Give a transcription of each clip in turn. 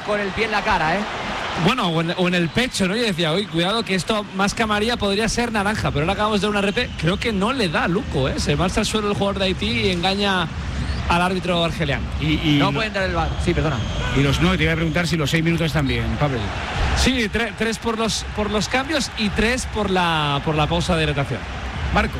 con el pie en la cara, ¿eh? Bueno, o en el pecho, ¿no? Yo decía, oye, cuidado que esto más que amarilla podría ser naranja, pero ahora acabamos de dar una RP, creo que no le da a Luco, ¿eh? Se marcha al suelo el jugador de Haití y engaña al árbitro argeliano. No puede entrar el VAR. Sí, perdona. Y te iba a preguntar si los 6 minutos están bien, Pavel. Sí, 3 por los cambios y 3 por la pausa de hidratación. Marcos.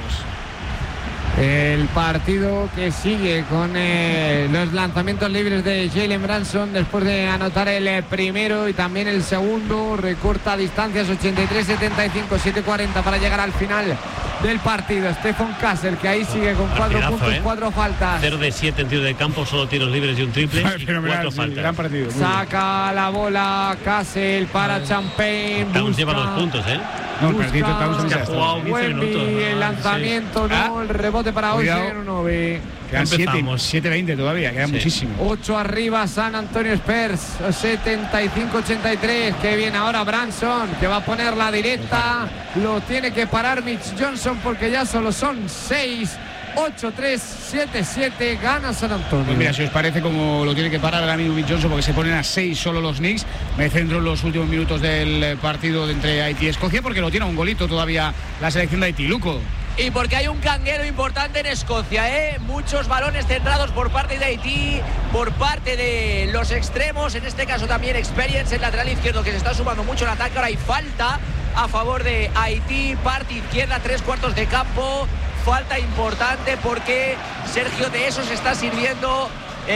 El partido que sigue con los lanzamientos libres de Jalen Branson después de anotar el primero y también el segundo. Recorta distancias 83-75, 7-40 para llegar al final del partido. Stefan Kassel, que ahí sigue con 4 puntos, 4 faltas. 0 de 7 en tiro de campo, solo tiros libres y un triple. Y 4 faltas. Gran partido. Saca la bola Kassel para Champagne. Towns lleva 2 puntos, ¿eh? No, el partido Towns ha jugado 15 minutos. El lanzamiento, el rebote para Oceanovi. Quedan 7-20 todavía, queda muchísimo. 8 arriba San Antonio Spurs, 75-83. Que viene ahora Branson, que va a poner la directa. Lo tiene que parar Mitch Johnson porque ya solo son 6. 8-3, 7-7, gana San Antonio. Pues mira, si os parece como lo tiene que parar ahora mismo Mitch Johnson, porque se ponen a 6 solo los Knicks. Me centro en los últimos minutos del partido entre Haití y Escocia, porque lo tiene a un golito todavía la selección de Haití. Luco. Y porque hay un canguero importante en Escocia, ¿eh? Muchos balones centrados por parte de Haití, por parte de los extremos, en este caso también Experience, el lateral izquierdo, que se está sumando mucho el ataque. Ahora hay falta a favor de Haití, parte izquierda, 3/4 de campo. Falta importante porque Sergio de eso se está sirviendo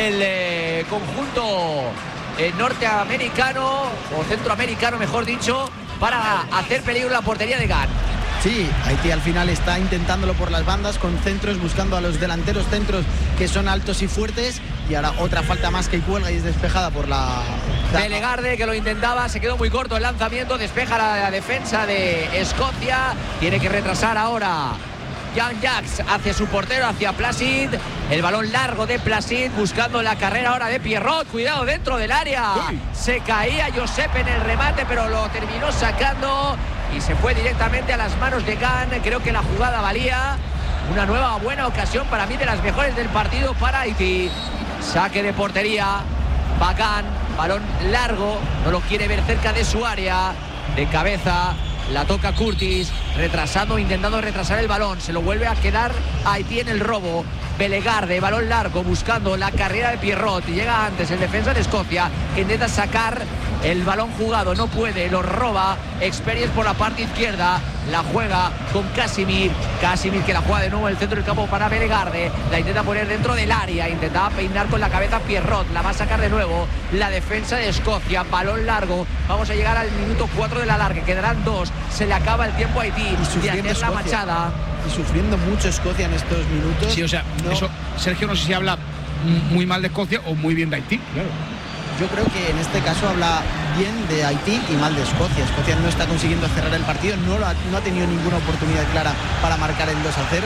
el conjunto norteamericano o centroamericano, mejor dicho, para hacer peligro la portería de Gant. Sí, Haití al final está intentándolo por las bandas con centros, buscando a los delanteros centros que son altos y fuertes. Y ahora otra falta más que cuelga y es despejada por la... Belegarde, que lo intentaba, se quedó muy corto el lanzamiento, despeja la defensa de Escocia. Tiene que retrasar ahora Jan Jacks hacia su portero, hacia Placid. El balón largo de Placid buscando la carrera ahora de Pierrot. Cuidado dentro del área. Se caía Josep en el remate, pero lo terminó sacando y se fue directamente a las manos de Gant. Creo que la jugada valía. Una nueva buena ocasión, para mí de las mejores del partido para Haití. Saque de portería. Va Gant, balón largo, no lo quiere ver cerca de su área. De cabeza. La toca Curtis, intentando retrasar el balón. Se lo vuelve a quedar Haití en el robo. Belegarde, balón largo, buscando la carrera de Pierrot. Llega antes el defensa de Escocia, que intenta sacar el balón jugado. No puede, lo roba. Experience por la parte izquierda. La juega con Casimir. Casimir, que la juega de nuevo en el centro del campo para Belegarde. La intenta poner dentro del área. Intentaba peinar con la cabeza Pierrot. La va a sacar de nuevo la defensa de Escocia. Balón largo. Vamos a llegar al minuto 4 de la larga. Quedarán 2. Se le acaba el tiempo a Haití de hacer la machada. Y sufriendo mucho Escocia en estos minutos. Sí, o sea, eso, Sergio, no sé si habla muy mal de Escocia o muy bien de Haití. Claro. Yo creo que en este caso habla bien de Haití y mal de Escocia. Escocia no está consiguiendo cerrar el partido, no ha tenido ninguna oportunidad clara para marcar el 2-0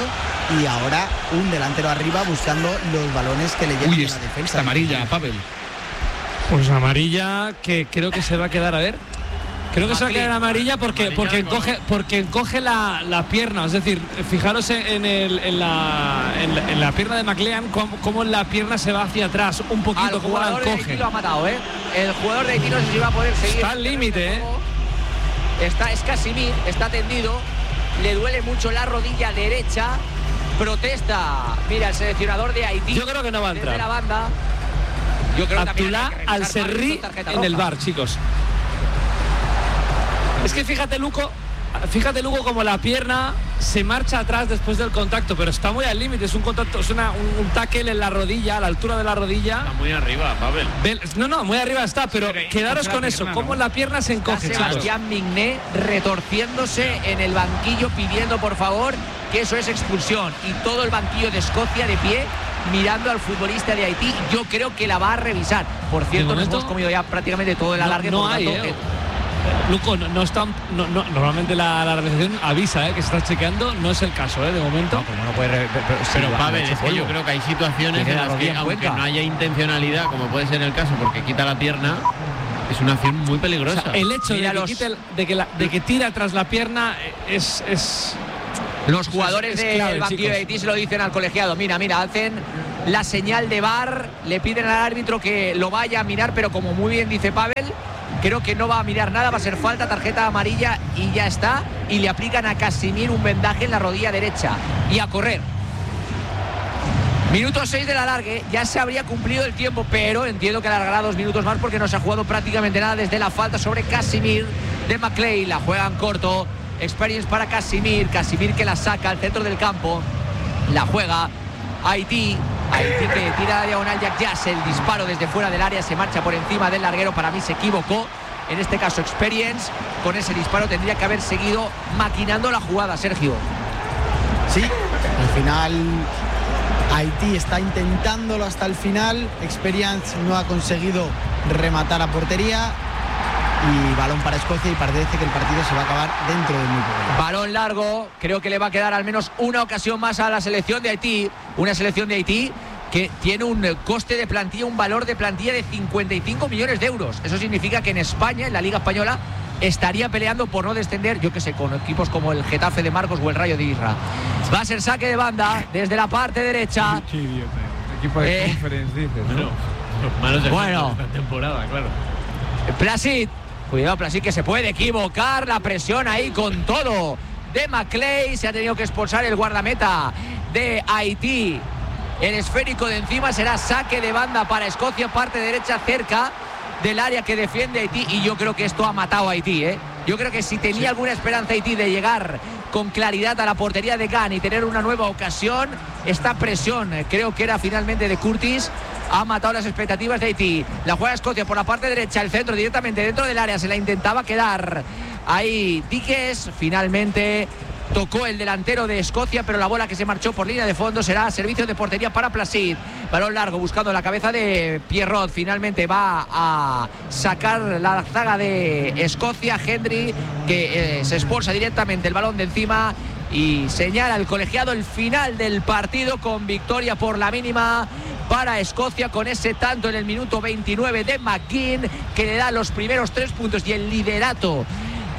y ahora un delantero arriba buscando los balones que le llegan a la defensa. Esta amarilla, Pavel. Pues amarilla que creo que se va a quedar, a ver. Creo que se va a quedar amarilla porque encoge la pierna. Es decir, fijaros en la pierna de McLean, cómo la pierna se va hacia atrás un poquito, cómo la encoge. El jugador de Haití lo ha matado, ¿eh? El jugador de Haití no sé si va a poder seguir. Está al límite, ¿eh? Es Casimir, está tendido. Le duele mucho la rodilla derecha. Protesta, mira, el seleccionador de Haití. Yo creo que no va a entrar. Desde la banda. Yo creo que Abdullah Al-Serri en el VAR, chicos. Es que fíjate Luco como la pierna se marcha atrás después del contacto, pero está muy al límite. Es un contacto, es un tackle en la rodilla, a la altura de la rodilla. Está muy arriba, Pavel. No, muy arriba está, pero quedaros con eso, cómo la pierna se encoge. Sebastián Migné retorciéndose en el banquillo pidiendo por favor que eso es expulsión, y todo el banquillo de Escocia de pie mirando al futbolista de Haití. Yo creo que la va a revisar. Por cierto, nos hemos comido ya prácticamente todo el alargue. No hay, Luco, no está. Normalmente la realización avisa que se está chequeando. No es el caso, de momento. No puede. Pero Pavel, es que yo creo que hay situaciones en las que, aunque no haya intencionalidad, como puede ser el caso, porque quita la pierna, es una acción muy peligrosa. O sea, el hecho de que tira tras la pierna es los jugadores del banquillo de Haití se lo dicen al colegiado. Mira, hacen la señal de VAR. Le piden al árbitro que lo vaya a mirar, pero como muy bien dice Pavel, creo que no va a mirar nada, va a ser falta, tarjeta amarilla y ya está. Y le aplican a Casimir un vendaje en la rodilla derecha y a correr. Minuto 6 del alargue, ya se habría cumplido el tiempo, pero entiendo que alargará 2 minutos más porque no se ha jugado prácticamente nada desde la falta sobre Casimir de McLeay. La juegan corto, Experience para Casimir que la saca al centro del campo, la juega Haití que tira a diagonal Jack Jazz, el disparo desde fuera del área, se marcha por encima del larguero, para mí se equivocó. En este caso Experience, con ese disparo tendría que haber seguido maquinando la jugada, Sergio. Sí, al final Haití está intentándolo hasta el final. Experience no ha conseguido rematar a portería. Y balón para Escocia y parece que el partido se va a acabar dentro de muy poco. Balón largo, creo que le va a quedar al menos una ocasión más a la selección de Haití. Una selección de Haití que tiene un coste de plantilla, un valor de plantilla de 55 millones de euros. Eso significa que en España, en la Liga Española, estaría peleando por no descender, yo que sé, con equipos como el Getafe de Marcos o el Rayo de Isra. Va a ser saque de banda desde la parte derecha. Qué idiota. Equipo de Conference, dices, ¿no? Bueno, esta temporada, claro. Placid. Cuidado, Placid, que se puede equivocar. La presión ahí con todo de McLeay. Se ha tenido que expulsar el guardameta de Haití. El esférico de encima será saque de banda para Escocia, parte derecha cerca del área que defiende Haití. Y yo creo que esto ha matado a Haití, ¿eh? Yo creo que si tenía alguna esperanza Haití de llegar con claridad a la portería de Gunn y tener una nueva ocasión, esta presión, creo que era finalmente de Curtis, ha matado las expectativas de Haití. La juega Escocia por la parte derecha, el centro directamente dentro del área, se la intentaba quedar ahí Díquez, finalmente tocó el delantero de Escocia, pero la bola que se marchó por línea de fondo será servicio de portería para Placid. Balón largo buscando la cabeza de Pierrot, finalmente va a sacar la zaga de Escocia, Hendry, que se expulsa directamente el balón de encima y señala el colegiado el final del partido con victoria por la mínima para Escocia, con ese tanto en el minuto 29 de McGinn, que le da los primeros 3 puntos y el liderato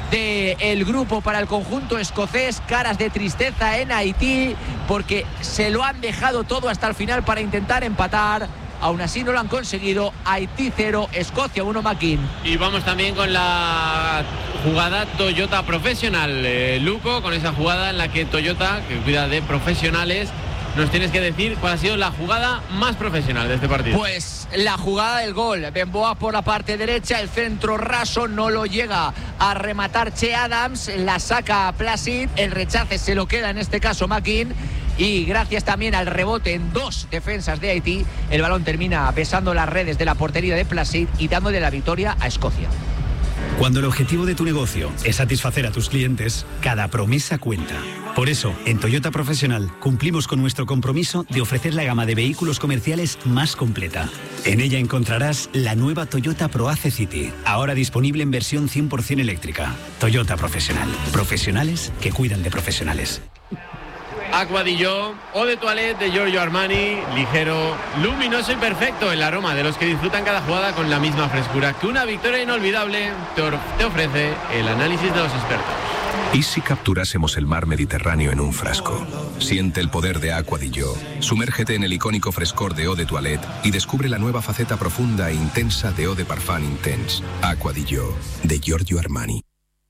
del grupo para el conjunto escocés. Caras de tristeza en Haití porque se lo han dejado todo hasta el final para intentar empatar. Aún así no lo han conseguido. Haití 0, Escocia 1, McGinn. Y vamos también con la jugada Toyota profesional, Luco, con esa jugada en la que Toyota, que cuida de profesionales, nos tienes que decir cuál ha sido la jugada más profesional de este partido. Pues la jugada del gol. Benboa por la parte derecha, el centro raso, no lo llega a rematar Che Adams, la saca Placid, el rechace se lo queda en este caso McGinn, y gracias también al rebote en 2 defensas de Haití, el balón termina besando las redes de la portería de Placid y dándole la victoria a Escocia. Cuando el objetivo de tu negocio es satisfacer a tus clientes, cada promesa cuenta. Por eso, en Toyota Profesional cumplimos con nuestro compromiso de ofrecer la gama de vehículos comerciales más completa. En ella encontrarás la nueva Toyota ProAce City, ahora disponible en versión 100% eléctrica. Toyota Profesional. Profesionales que cuidan de profesionales. Aqua di Gio, Eau de Toilette de Giorgio Armani, ligero, luminoso y perfecto, el aroma de los que disfrutan cada jugada con la misma frescura que una victoria inolvidable te ofrece el análisis de los expertos. ¿Y si capturásemos el mar Mediterráneo en un frasco? Siente el poder de Aqua di Gio. Sumérgete en el icónico frescor de Eau de Toilette y descubre la nueva faceta profunda e intensa de Eau de Parfum Intense. Aqua di Gio, de Giorgio Armani.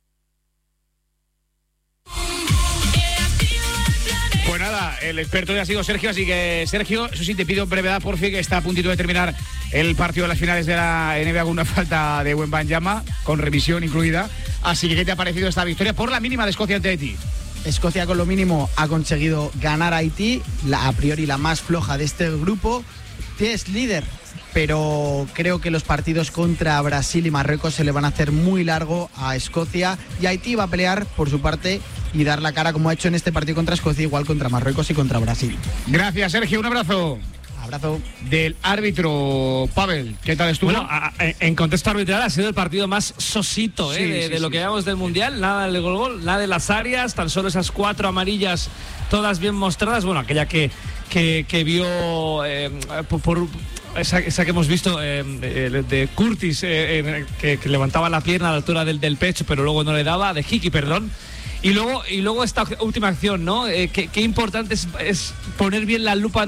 Pues nada, el experto ya ha sido Sergio, así que Sergio, eso sí, te pido brevedad, por fin, que está a puntito de terminar el partido de las finales de la NBA con una falta de Wembanyama, con revisión incluida. Así que, ¿qué te ha parecido esta victoria por la mínima de Escocia ante Haití? Escocia con lo mínimo ha conseguido ganar a Haití, a priori la más floja de este grupo, que es líder, pero creo que los partidos contra Brasil y Marruecos se le van a hacer muy largo a Escocia, y Haití va a pelear por su parte y dar la cara como ha hecho en este partido contra Escocia, igual contra Marruecos y contra Brasil. Gracias, Sergio, un abrazo. Abrazo. Del árbitro, Pavel, ¿qué tal estuvo? Bueno, en contexto arbitral ha sido el partido más sosito de lo que llevamos del Mundial. Nada del gol, nada de las áreas, tan solo esas 4 amarillas, todas bien mostradas. Bueno, aquella que vio por esa que hemos visto de Curtis, que levantaba la pierna a la altura del pecho, pero luego no le daba, de Hickey, perdón. Y luego esta última acción, ¿no? Qué importante es poner bien la lupa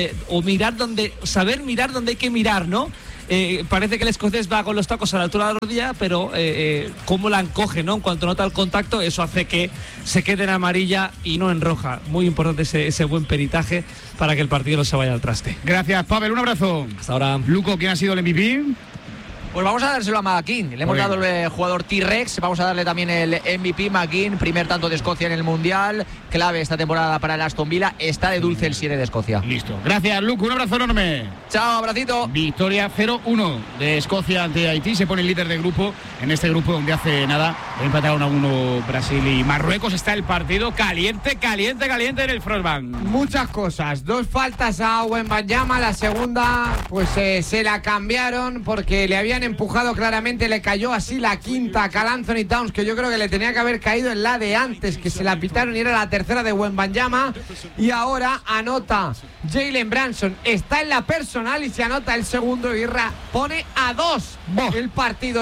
saber mirar donde hay que mirar, ¿no? Parece que el escocés va con los tacos a la altura de la rodilla, pero cómo la encoge, ¿no? En cuanto nota el contacto, eso hace que se quede en amarilla y no en roja. Muy importante ese buen peritaje para que el partido no se vaya al traste. Gracias, Pavel, un abrazo. Hasta ahora. Luco, ¿quién ha sido el MVP? Pues vamos a dárselo a McGinn. Le hemos dado el jugador T-Rex. Vamos a darle también el MVP McGinn. Primer tanto de Escocia en el Mundial. Clave esta temporada para el Aston Villa. Está de dulce el 7 de Escocia. Listo. Gracias, Luco. Un abrazo enorme. Chao, abracito. Victoria 0-1 de Escocia ante Haití. Se pone el líder de grupo. En este grupo donde hace nada empataron a 1 Brasil y Marruecos. Está el partido caliente en el Frostbank. Muchas cosas. 2 faltas a Wembanyama. La segunda, pues se la cambiaron porque le habían empujado claramente. Le cayó así la quinta a Karl Anthony Towns, que yo creo que le tenía que haber caído en la de antes, que se la pitaron y era la tercera de Wembanyama. Y ahora anota Jalen Brunson. Está en la personal y se anota el segundo. Y pone a 2 el partido.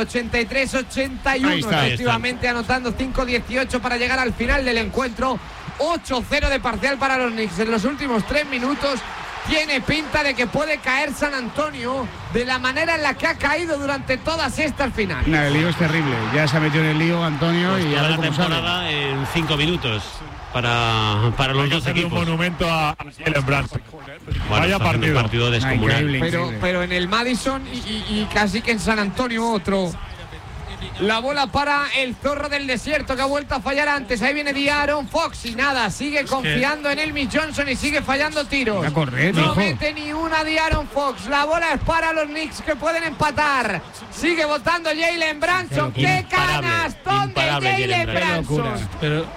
83-81. Efectivamente anotando 5-18 para llegar al final del encuentro. 8-0 de parcial para los Knicks en los últimos 3 minutos. Tiene pinta de que puede caer San Antonio de la manera en la que ha caído durante todas estas finales. El lío es terrible. Ya se ha metido en el lío Antonio pues y toda a ver la cómo temporada sale. en 5 minutos para los dos equipos. Un monumento a Jalen Brunson. Vaya partido descomunal. Pero en el Madison y casi que en San Antonio otro. La bola para el zorro del desierto, que ha vuelto a fallar antes. Ahí viene De'Aaron Fox y nada, sigue confiando en Elmis Johnson y sigue fallando tiros. No mete ni una De'Aaron Fox. La bola es para los Knicks, que pueden empatar. Sigue votando Jalen Brunson. ¡Qué canastón de Jalen Brunson! 8-3,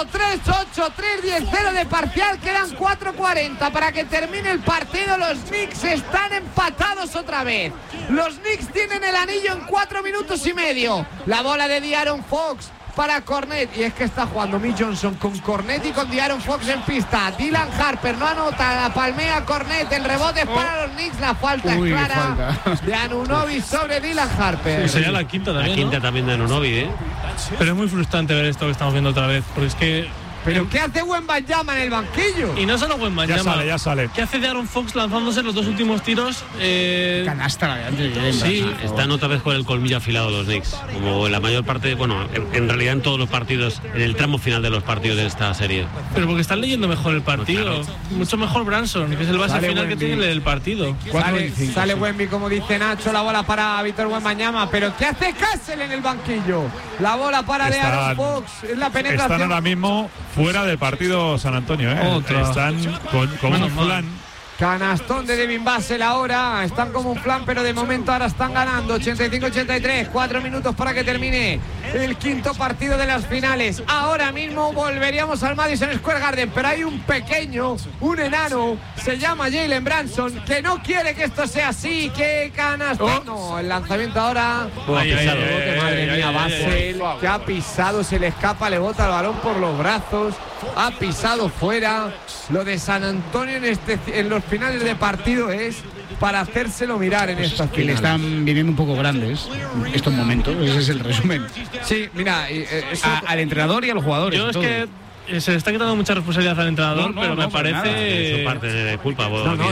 8-3, 10-0 de parcial. Quedan 4:40 para que termine el partido. Los Knicks están empatados otra vez. Los Knicks tienen el anillo en 4 minutos y medio. La bola de De'Aaron Fox para Cornet. Y es que está jugando Mitch Johnson con Cornet y con De'Aaron Fox en pista. Dylan Harper no anota, la palmea Cornet. El rebote es para los Knicks. La falta es clara de Anunoby sobre Dylan Harper. Sí, sería la quinta también. La quinta también de Anunoby, Pero es muy frustrante ver esto que estamos viendo otra vez. Porque es que. ¿Pero qué hace Wembanyama en el banquillo? Y no solo Wembanyama. Ya sale. ¿Qué hace De'Aaron Fox lanzándose los 2 últimos tiros? Canasta la de antes. Sí, están otra vez con el colmillo afilado los Knicks. Como en la mayor parte, en realidad en todos los partidos, en el tramo final de los partidos de esta serie. Pero porque están leyendo mejor el partido. Claro. Mucho mejor Brunson, que es el base final Wemby, que tiene el partido. Sale Wemby, como dice Nacho, la bola para Víctor Wembanyama. Pero ¿qué hace Castle en el banquillo? La bola para De'Aaron Fox. Es la penetración. Están ahora mismo fuera del partido San Antonio, Están con un plan. Canastón de Devin Vassell ahora. Están como un flan, pero de momento ahora están ganando. 85-83. 4 minutos para que termine el quinto partido de las finales. Ahora mismo volveríamos al Madison Square Garden, pero hay un pequeño, un enano, se llama Jalen Brunson, que no quiere que esto sea así. ¡Qué canastón! No, el lanzamiento ahora. Madre mía, Vassell, que ha pisado, se le escapa, le bota el balón por los brazos. Ha pisado fuera. Lo de San Antonio en los finales de partido es para hacérselo mirar en estas finales. Que le están viniendo un poco grandes estos momentos. Ese es el resumen. Sí, mira, al entrenador y a los jugadores. Yo es que se le está quitando mucha responsabilidad al entrenador, pero me parece su parte de culpa.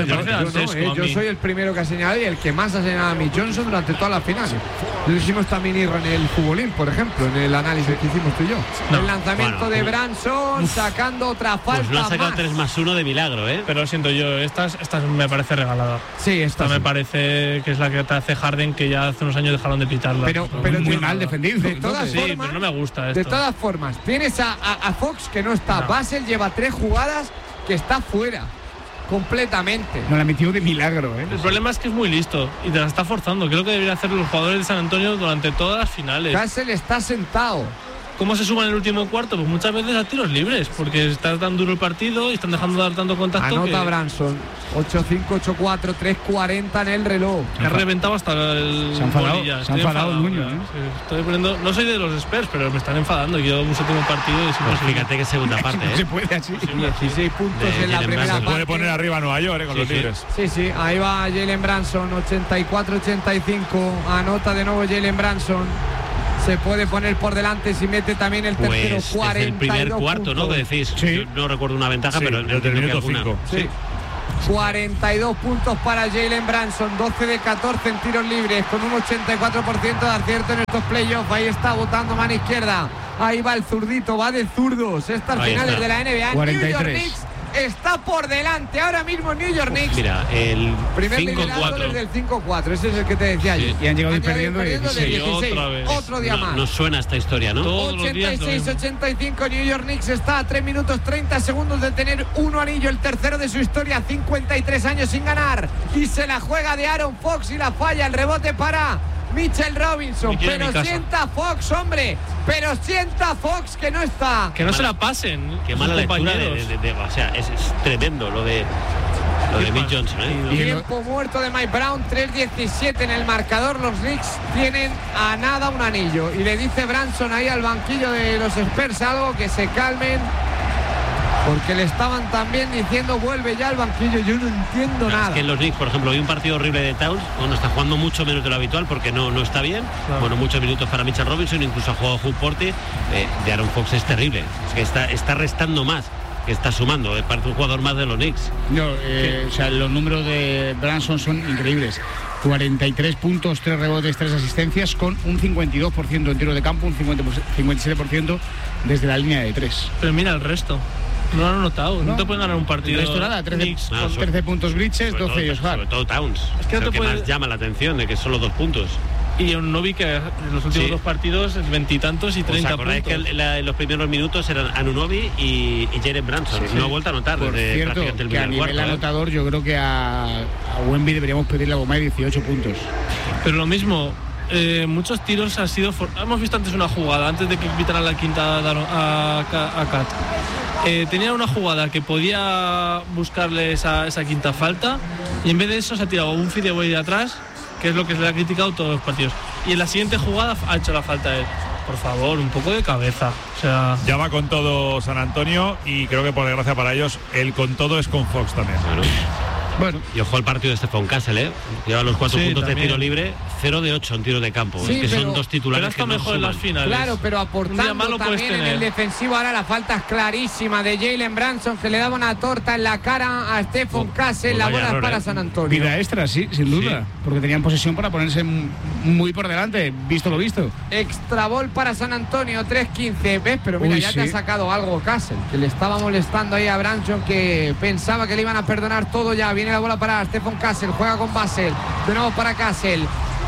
Yo soy el primero que ha señalado y el que más ha señalado a Mitch Johnson durante todas las finales. Lo hicimos también en el futbolín, por ejemplo, en el análisis que hicimos tú y yo. El lanzamiento de Brunson, sacando otra falta. Pues lo ha sacado 3+1 de milagro, Pero lo siento yo, esta me parece regalada. Sí, esta me parece que es la que te hace Harden, que ya hace unos años dejaron de pitarla. Pero muy mal defendido. De todas formas, pero no me gusta esto. De todas formas, tienes a Fox que no está. Vassell lleva 3 jugadas que está fuera completamente. No la metió de milagro, El problema es que es muy listo y te la está forzando. Creo que deberían hacer los jugadores de San Antonio durante todas las finales. Vassell está sentado. ¿Cómo se suman en el último cuarto? Pues muchas veces a tiros libres, porque está tan duro el partido y están dejando de dar tanto contacto. Anota Brunson. 8-5, 8-4, 3-40 en el reloj. Ha reventado hasta el. Se ha enfadado el Nuño, Estoy poniendo. No soy de los Spurs, pero me están enfadando. Yo un séptimo partido y pues fíjate que segunda parte. No se puede así. 16 puntos en la primera parte. Se puede poner arriba a Nueva York con los Tigres. Sí, ahí va Jalen Brunson. 84-85. Anota de nuevo Jalen Brunson. se puede poner por delante si mete también el tercero. Pues 42 desde el primer cuarto, puntos. ¿no? Que decís, Sí. yo no recuerdo una ventaja, pero desde el minuto 5. Sí. 42 puntos para Jalen Branson, 12 de 14 en tiros libres, con un 84% de acierto en estos playoffs. Ahí está botando mano izquierda. Ahí va el zurdito, va de zurdos. Estas Ahí finales está. de la NBA. 43. New York Knicks está por delante. Ahora mismo New York Knicks. Mira, el Primer liderazgo 5-4. desde el 5-4. Ese es el que te decía yo. Y han llegado a ir perdiendo de 16. 16. Otra vez. Otro día más. Nos suena esta historia, ¿no? Todos los días lo mismo. 86-85, New York Knicks está a 3 minutos 30 segundos de tener un anillo, el tercero de su historia, 53 años sin ganar, y se la juega de Aaron Fox y la falla. El rebote para Mitchell Robinson, Me quiere pero mi casa. sienta Fox, hombre, pero sienta Fox que no está. Que no se la pasen. Qué mala sus lectura compañeros. o sea, es tremendo lo de Mick Johnson, ¿eh? Tiempo muerto de Mike Brown, 3:17 en el marcador. Los Knicks tienen a nada un anillo. Y le dice Branson ahí al banquillo de los Spurs algo, que se calmen, porque le estaban también diciendo vuelve ya al banquillo. Yo no entiendo nada. Es que en los Knicks, por ejemplo, hay un partido horrible de Towns, bueno, está jugando mucho menos de lo habitual porque no está bien. Claro. Bueno, muchos minutos para Mitchell Robinson, incluso ha jugado Hugh Porty. De Aaron Fox es terrible, es que está restando más que está sumando, parece un jugador más de los Knicks. No, o sea, los números de Branson son increíbles. 43 puntos, 3 rebotes, 3 asistencias, con un 52% en tiro de campo, un 57% desde la línea de 3. Pero mira el resto. No lo han notado. No te pueden ganar un partido. El resto nada, 13, Knicks. Nada, 13 puntos Bridges, Sobre 12 ellos. sobre todo Towns. Es que no lo te que puede- más llama la atención, de que solo 2 puntos. Y un Novi que en los últimos Sí. dos partidos es 20 y tantos y ¿Os 30 acordáis puntos. que en los primeros minutos eran Anunoby y Jalen Branson? Sí. No ha vuelto a anotar Por desde cierto, prácticamente el que a primer nivel cuarto. anotador yo creo que a Wemby deberíamos pedirle algo más de 18 puntos. Pero lo mismo, muchos tiros han sido... Hemos visto antes una jugada, antes de que quitaran la quinta a Kat. Tenía una jugada que podía buscarle esa quinta falta, y en vez de eso se ha tirado un fadeaway de atrás, que es lo que se le ha criticado todos los partidos. Y en la siguiente jugada ha hecho la falta él. Por favor, un poco de cabeza. O sea, Ya va con todo San Antonio y creo que por desgracia para ellos el con todo es con Fox también. Bueno, Y ojo al partido de Stefan Castle, ¿eh? Lleva los 4 Sí, puntos también. de tiro libre, 0 de 8 en tiro de campo. Sí, es que pero- son dos pero titulares está que no mejor en suman. las finales. Claro, pero Un día aportando malo puedes también en tener. el defensivo. Ahora la falta es clarísima de Jalen Branson, que le daba una torta en la cara a Stephen Castle. La vaya bola es error, para ¿eh? San Antonio. vida extra, sí, sin duda. Porque tenían posesión para ponerse muy por delante, visto lo visto. Extra ball para San Antonio, 3-15. ¿Ves? Pero mira, Uy, ya te ha sí. sacado algo Castle, que le estaba molestando ahí a Branson, que pensaba que le iban a perdonar todo ya. Viene la bola para Stephen Castle, juega con Basel. De nuevo para Castle.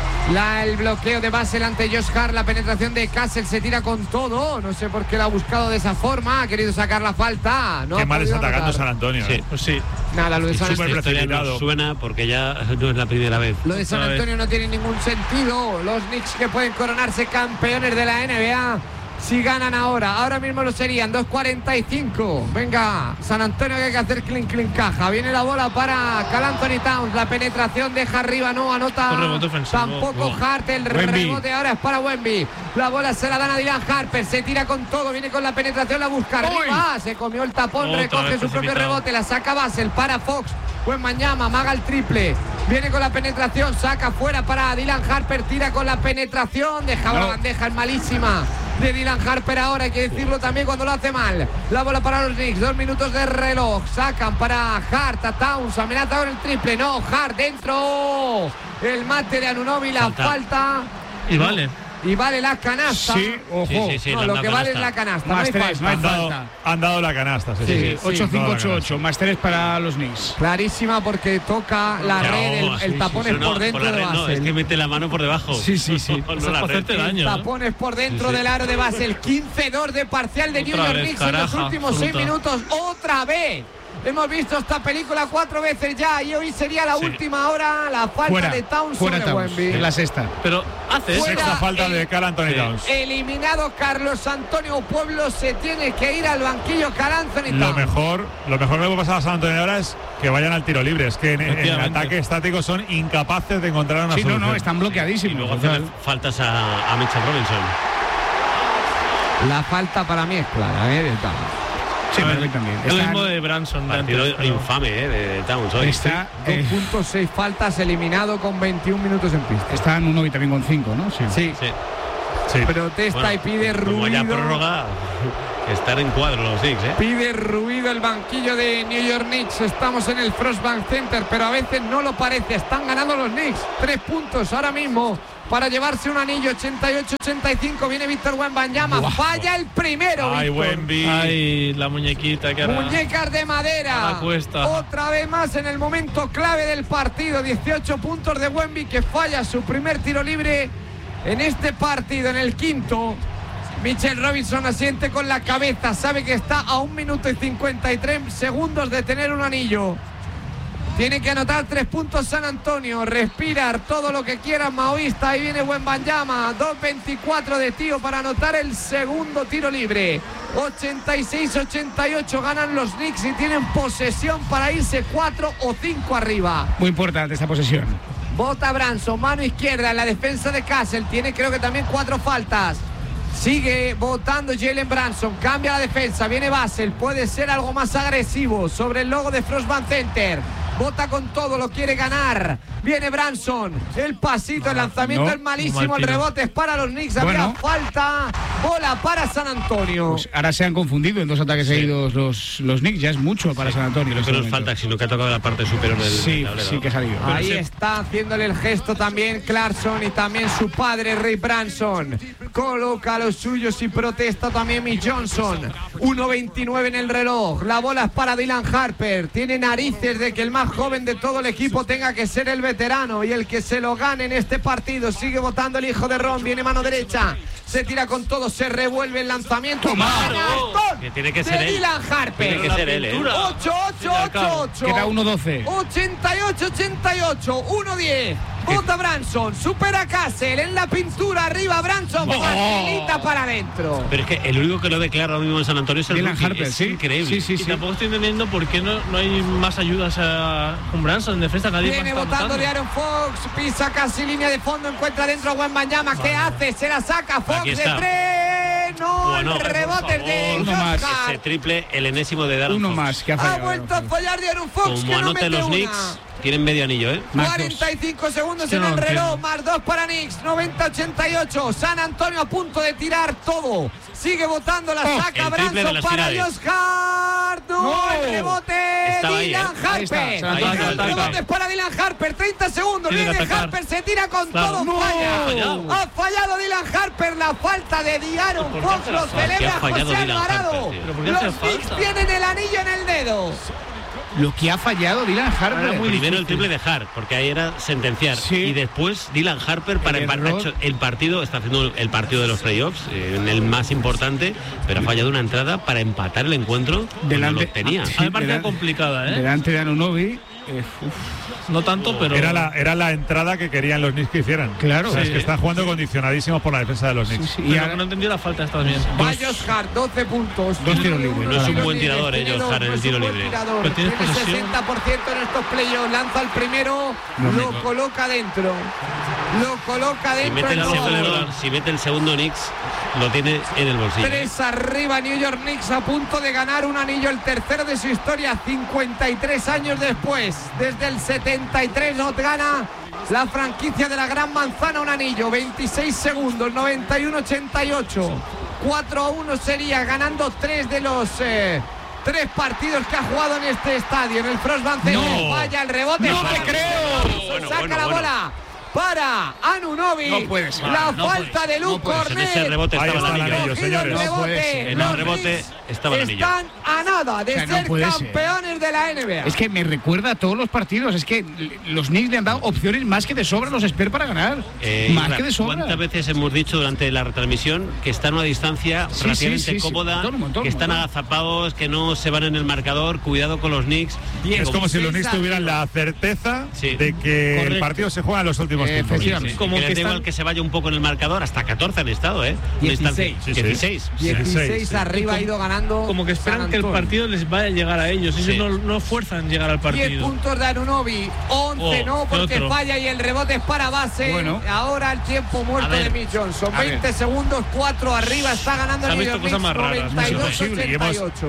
El bloqueo de Basel ante Josh Hart, la penetración de Castle, se tira con todo. No sé por qué la ha buscado de esa forma, ha querido sacar la falta. No Qué ha mal está podido atacando anotar. San Antonio. Sí. ¿eh? pues sí. Nada, lo de San Súper Antonio. Esta historia precipitado. nos suena porque ya no es la primera vez. Lo de San Otra vez. Antonio no tiene ningún sentido. Los Knicks que pueden coronarse campeones de la NBA si ganan ahora mismo lo serían. 2:45. Venga, San Antonio, que hay que hacer clink caja. Viene la bola para Karl Anthony Towns. La penetración deja arriba, no anota. Un rebote ofensivo. Tampoco Hart. El Wemby. rebote ahora es para Wemby. La bola se la dan a Dylan Harper. Se tira con todo. Viene con la penetración, la busca arriba. Se comió el tapón, Otra recoge vez su propio precipitado. rebote. La saca Basel para Fox. Buen Mañama, amaga el triple. Viene con la penetración, saca fuera para Dylan Harper, tira con la penetración, dejaba la bandeja, es malísima de Dylan Harper ahora, hay que decirlo también cuando lo hace mal. La bola para los Knicks, 2 minutos de reloj, sacan para Hart, a Towns, amenaza con el triple, no, Hart dentro, el mate de Anunoby, la falta. Y vale. Y vale la canasta. Sí, ojo. Sí, No, le han lo dado que vale es canasta. la canasta. no Más hay 3, falta. no hay Han dado, falta. han dado la canasta. Sí, Sí, sí. 8-5-8-8, más 3 para los Knicks. Clarísima porque toca la No, red, el sí, tapón sí, es no, por dentro la de red no, Basel. es que mete la mano por debajo. Sí, sí, sí. No, Eso es la para red. hacerte daño. ¿eh? Tapones por dentro del aro de Basel. 15-2 de parcial de New Otra York vez, Knicks en los caraja, últimos 6 absoluta. minutos. ¡Otra vez! Hemos visto esta película 4 veces ya y hoy sería la Sí. última hora. La falta Fuera, de Towns fuera sobre Towns, Wemby. en la sexta. Pero hace eso. Fuera. Sexta falta el- de Karl Anthony Towns. Eliminado Carlos Antonio Pueblo, se tiene que ir al banquillo Karl Anthony Lo Towns. mejor que le puede pasar a San Antonio ahora es que vayan al tiro libre. Es que en Efectivamente. ataque estático son incapaces de encontrar una Sí, no, solución. no, están Y bloqueadísimos. luego o sea, hacerle faltas a Mitchell Robinson. La falta para mí es clara, de Towns. sí, para mí también. Es lo Están- mismo de Branson. de Partido antes, pero- infame de Towns hoy. Está, 2.6 faltas, eliminado con 21 minutos en pista. está Anunoby también con 5, ¿no? Sí. Sí. Sí. Sí. Protesta y pide ruido. Como ya prórroga, estar en cuadro los Knicks, ¿eh? Pide ruido el banquillo de New York Knicks. Estamos en el Frost Bank Center, pero a veces no lo parece. Están ganando los Knicks. 3 puntos ahora mismo para llevarse un anillo. 88-85. Viene Víctor Wembanyama. Falla el primero. Ay, Víctor. Wemby. Ay, la muñequita que ahora... Muñecas de madera. Ahora cuesta. Otra vez más en el momento clave del partido. 18 puntos de Wemby, que falla su primer tiro libre en este partido, en el quinto. Mitchell Robinson asiente con la cabeza, sabe que está a 1 minuto y 53 segundos de tener un anillo. Tiene que anotar 3 puntos San Antonio, respirar todo lo que quiera maoísta. Ahí viene Wembanyama, 2.24 de tío para anotar el segundo tiro libre. 86-88 ganan los Knicks y tienen posesión para irse 4 o 5 arriba. Muy importante esta posesión. Bota Branson, mano izquierda en la defensa de Castle. Tiene creo que también 4 faltas. Sigue votando Jalen Branson. Cambia la defensa. Viene Basel. Puede ser algo más agresivo sobre el logo de Frost Bank Center. Vota con todo, lo quiere ganar. Viene Branson. El pasito, el lanzamiento es malísimo. El rebote es para los Knicks. Había falta. Bola para San Antonio. Pues ahora se han confundido en 2 ataques seguidos los Knicks. Ya es mucho para San Antonio. No es falta, sino que ha tocado la parte superior del tablero. Sí que ha salido. Ahí está haciéndole el gesto también Clarkson y también su padre Ray Branson. Coloca a los suyos y protesta también Mick Johnson. 1.29 en el reloj. La bola es para Dylan Harper. Tiene narices de que el más joven de todo el equipo tenga que ser el veterano y el que se lo gane en este partido. Sigue votando el hijo de Ron. Viene mano derecha. Se tira con todo. Se revuelve el lanzamiento. Que tiene que ser él. Dylan Harper. Tiene que ser él, 8-8-8-8. Queda 1-12. 88-88. 1-10. Vota Branson, supera Castle en la pintura, arriba Branson, facilita para adentro. Pero es que el único que lo ve claro ahora mismo en San Antonio es el Dylan Harper, es sí. Increíble. Y tampoco estoy entendiendo por qué no hay más ayudas con Branson en defensa. Nadie Viene está votando de Aaron Fox, pisa casi línea de fondo, encuentra dentro a Wembanyama. ¿Qué hace? Se la saca Fox de 3. No, bueno, el rebote es de uno más. Ese triple, el enésimo de Darren Uno Fox. más que ha Ha fallado. vuelto a fallar de Aaron Fox, Como que no anote mete los una. Knicks, tienen medio anillo, ¿eh? 45 segundos en el reloj, más 2 para Knicks, 90-88. San Antonio a punto de tirar todo. Sigue votando, la saca el triple de Branson las para finales. Josh Hart. No, el rebote. Estaba ahí, Dylan Ahí está. Harper. San Antonio. El rebote es para Dylan Harper. 30 segundos. Tiene que Viene atacar. Harper, se tira con Claro. todo. No. Falla. Ha fallado Dylan Harper. La falta de Diaron ¿Por qué Fox hace la lo falta? celebra ¿Qué ha fallado José Dylan Alvarado. Harper, tío? ¿Pero por qué Los hace Knicks falta? tienen el anillo en el dedo. Lo que ha fallado Dylan Harper. Primero el triple de Hart, porque ahí era sentenciar. Sí. Y después Dylan Harper para El empatar. error. El partido, está haciendo el partido de los playoffs, en el más importante, pero ha fallado una entrada para empatar el encuentro donde lo tenía. Sí, A mí me parecía delante- complicada, ¿eh? Delante de Anunoby. No tanto, pero... Era la entrada que querían los Knicks que hicieran. Claro. O sea, es Sí. que están jugando condicionadísimos por la defensa de los Knicks. Y Pero ahora no entendí la falta esta también. Va Josh Hart, 12 puntos. 2 tiros libres. No es un Tiro buen libre, tirador, tiene Josh dos, Hart, en no el es tiro un buen libre. tirador. Pero tienes Tiene posesión. 60% en estos playoffs. Lanza el primero, lo coloca dentro. Lo coloca Si dentro. mete, el el jugador. segundo, si mete el segundo Knicks, lo tiene en el bolsillo. 3 arriba, New York Knicks a punto de ganar un anillo, el tercero de su historia, 53 años después. Desde el 73 no gana la franquicia de la Gran Manzana un anillo. 26 segundos, 91-88. 4-1 sería, ganando 3 de los 3 partidos que ha jugado en este estadio, en el Frost Bank Center. No. Falla el rebote. No te creo. Bueno, Saca bueno, la bueno. bola para Anunoby. No puede ser. La No falta de Luke Pues en ese Cornet. rebote Ahí estaba está el el anillo. anillo, Cogido el señores. No puede rebote. ser. En Los el rebote Knicks estaba el anillo. están a nada de O sea, no ser puede ser. campeones de la NBA. Es que me recuerda a todos los partidos. Es que los Knicks le han dado opciones más que de sobra a los Spurs para ganar. Más que de sobra. ¿Cuántas veces hemos dicho durante la retransmisión que están a una distancia Sí, relativamente sí, sí, cómoda, un montón, que están agazapados, que no se van en el marcador? Cuidado con los Knicks. Es como si los Knicks 16 tuvieran la certeza Sí. de que el Correcto. partido se juega en los últimos tiempos. Efectivamente. Como que que les da están- igual que se vaya un poco en el marcador, hasta 14 han estado, ¿eh? Una 16. instancia- Sí, sí. 16. 16 sí. arriba ha ido ganando. Como que esperan San que el Antonio. partido les vaya a llegar a ellos. Sí. Ellos no fuerzan llegar al 10 partido. puntos de Anunoby, 11 Oh, no, porque otro. falla y el rebote es para base. Bueno. Ahora el tiempo muerto A ver. de Mick Johnson. A 20 segundos, 4 arriba, está ganando Se el han New visto York cosas Knicks, más raras, 92-88.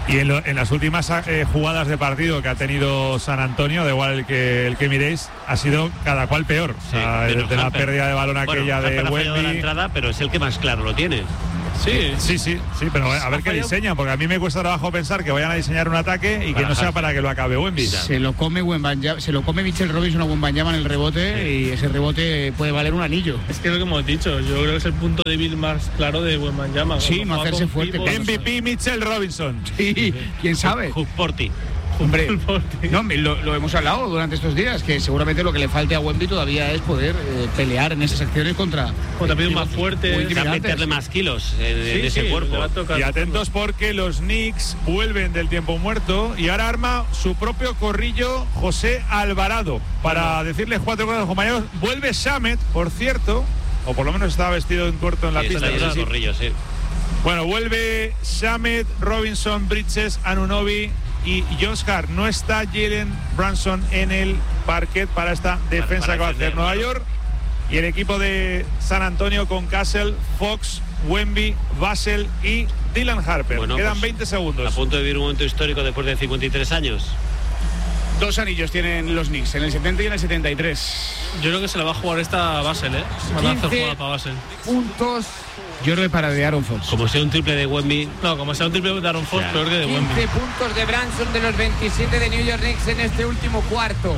Y en las últimas jugadas de partido que ha tenido San Antonio, da igual el que miréis, ha sido cada cual peor. O sea, desde la pérdida de balón aquella de Wemby, la Wemby. entrada, pero es el que más claro lo tiene. Sí, pero a ver qué diseñan, porque a mí me cuesta trabajo pensar que vayan a diseñar un ataque y que no sea para que lo acabe Wemby. Se lo come Mitchell Robinson a Wembanyama en el rebote y ese rebote puede valer un anillo. Es que es lo que hemos dicho, yo creo que es el punto débil más claro de Wembanyama. Sí, no hacerse fuerte. MVP Mitchell Robinson. Sí, quién sabe. Hugporti. Hombre, no, lo hemos hablado durante estos días, que seguramente lo que le falte a Wemby todavía es poder pelear en esas acciones contra pedidos más fuertes, meterle más kilos en ese cuerpo. Y atentos porque los Knicks vuelven del tiempo muerto y ahora arma su propio corrillo José Alvarado para decirles 4 cosas a los compañeros. Vuelve Shamet, por cierto, o por lo menos estaba vestido en corto en la pista. Corrillo, sí. Bueno, vuelve Shamet, Robinson, Bridges, Anunoby y Josh Hart. No está Jalen Brunson en el parquet para esta defensa que va a hacer Nueva York. Y el equipo de San Antonio con Castle, Fox, Wemby, Vassell y Dylan Harper. Bueno, quedan pues, 20 segundos. A punto de vivir un momento histórico después de 53 años. 2 anillos tienen los Knicks, en el 70 y en el 73. Yo creo que se la va a jugar esta Vassell, Van a hacer jugada para Vassell. Puntos. Yo creo que para de Aaron Fox. Como sea un triple de Wemby. No, como sea un triple de Aaron Fox, peor que de Wemby. 15 puntos de Brunson de los 27 de New York Knicks en este último cuarto.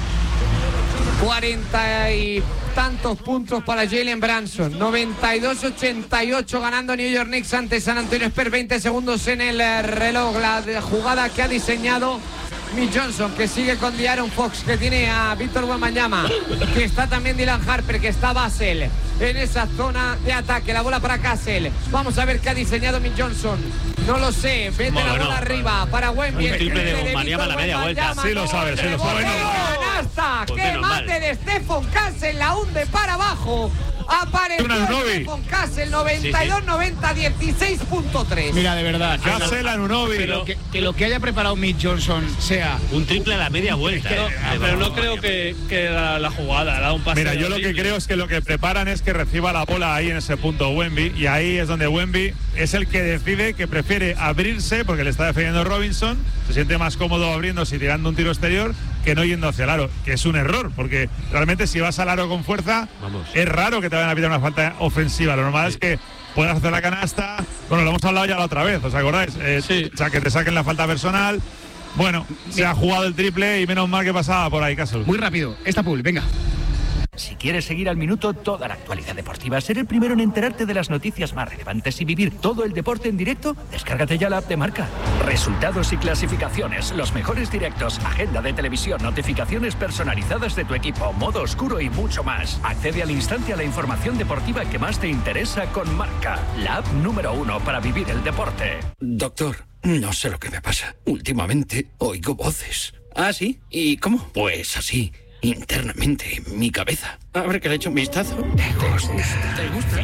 40 y tantos puntos para Jalen Brunson. 92-88 ganando New York Knicks ante San Antonio Spurs. 20 segundos en el reloj. La jugada que ha diseñado Mitch Johnson, que sigue con De'Aaron Fox, que tiene a Víctor Wembanyama, que está también Dylan Harper, que está Vassell en esa zona de ataque. La bola para Castle. Vamos a ver qué ha diseñado Mitch Johnson. No lo sé. Vete la bola arriba para Wemby. Un triple de Wembanyama a la media vuelta. Sí lo sabe, sí lo sabe. Canasta. ¡Qué mate de Stephen Castle! La hunde para abajo. Apareció Stephen Castle, 92-90, 16.3. Mira, de verdad, Castle, Anunoby. Pero que lo que haya preparado Mitch Johnson sea un triple a la media vuelta. Pero no creo que la jugada, da un pase. Mira, yo lo que creo es que lo que preparan es que reciba la bola ahí en ese punto Wemby, y ahí es donde Wemby es el que decide que prefiere abrirse porque le está defendiendo Robinson, se siente más cómodo abriéndose y tirando un tiro exterior que no yendo hacia el aro, que es un error, porque realmente si vas al aro con fuerza, es raro que te vayan a pitar una falta ofensiva. Lo normal es que puedas hacer la canasta. Bueno, lo hemos hablado ya la otra vez, ¿os acordáis? O sea, que te saquen la falta personal. Bueno, se ha jugado el triple y menos mal que pasaba por ahí, Castle. Muy rápido, esta pool, venga. Si quieres seguir al minuto toda la actualidad deportiva, ser el primero en enterarte de las noticias más relevantes y vivir todo el deporte en directo, descárgate ya la app de Marca. Resultados y clasificaciones, los mejores directos, agenda de televisión, notificaciones personalizadas de tu equipo, modo oscuro y mucho más. Accede al instante a la información deportiva que más te interesa con Marca, la app número 1 para vivir el deporte. Doctor, no sé lo que me pasa. Últimamente oigo voces. ¿Ah, sí? ¿Y cómo? Pues así. Internamente en mi cabeza. Habrá que le eche un vistazo. ¿Te gusta?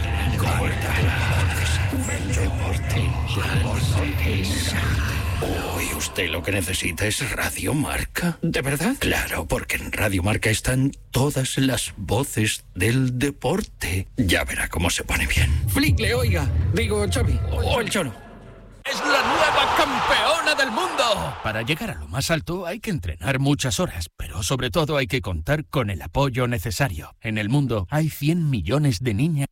Hoy usted lo que necesita es Radio Marca. ¿De verdad? Claro, porque en Radio Marca están todas las voces del deporte. Ya verá cómo se pone bien. Flickle, oiga. Digo, Xavi. O el Cholo. ¡Es la nueva campeona del mundo! Para llegar a lo más alto hay que entrenar muchas horas, pero sobre todo hay que contar con el apoyo necesario. En el mundo hay 100 millones de niñas.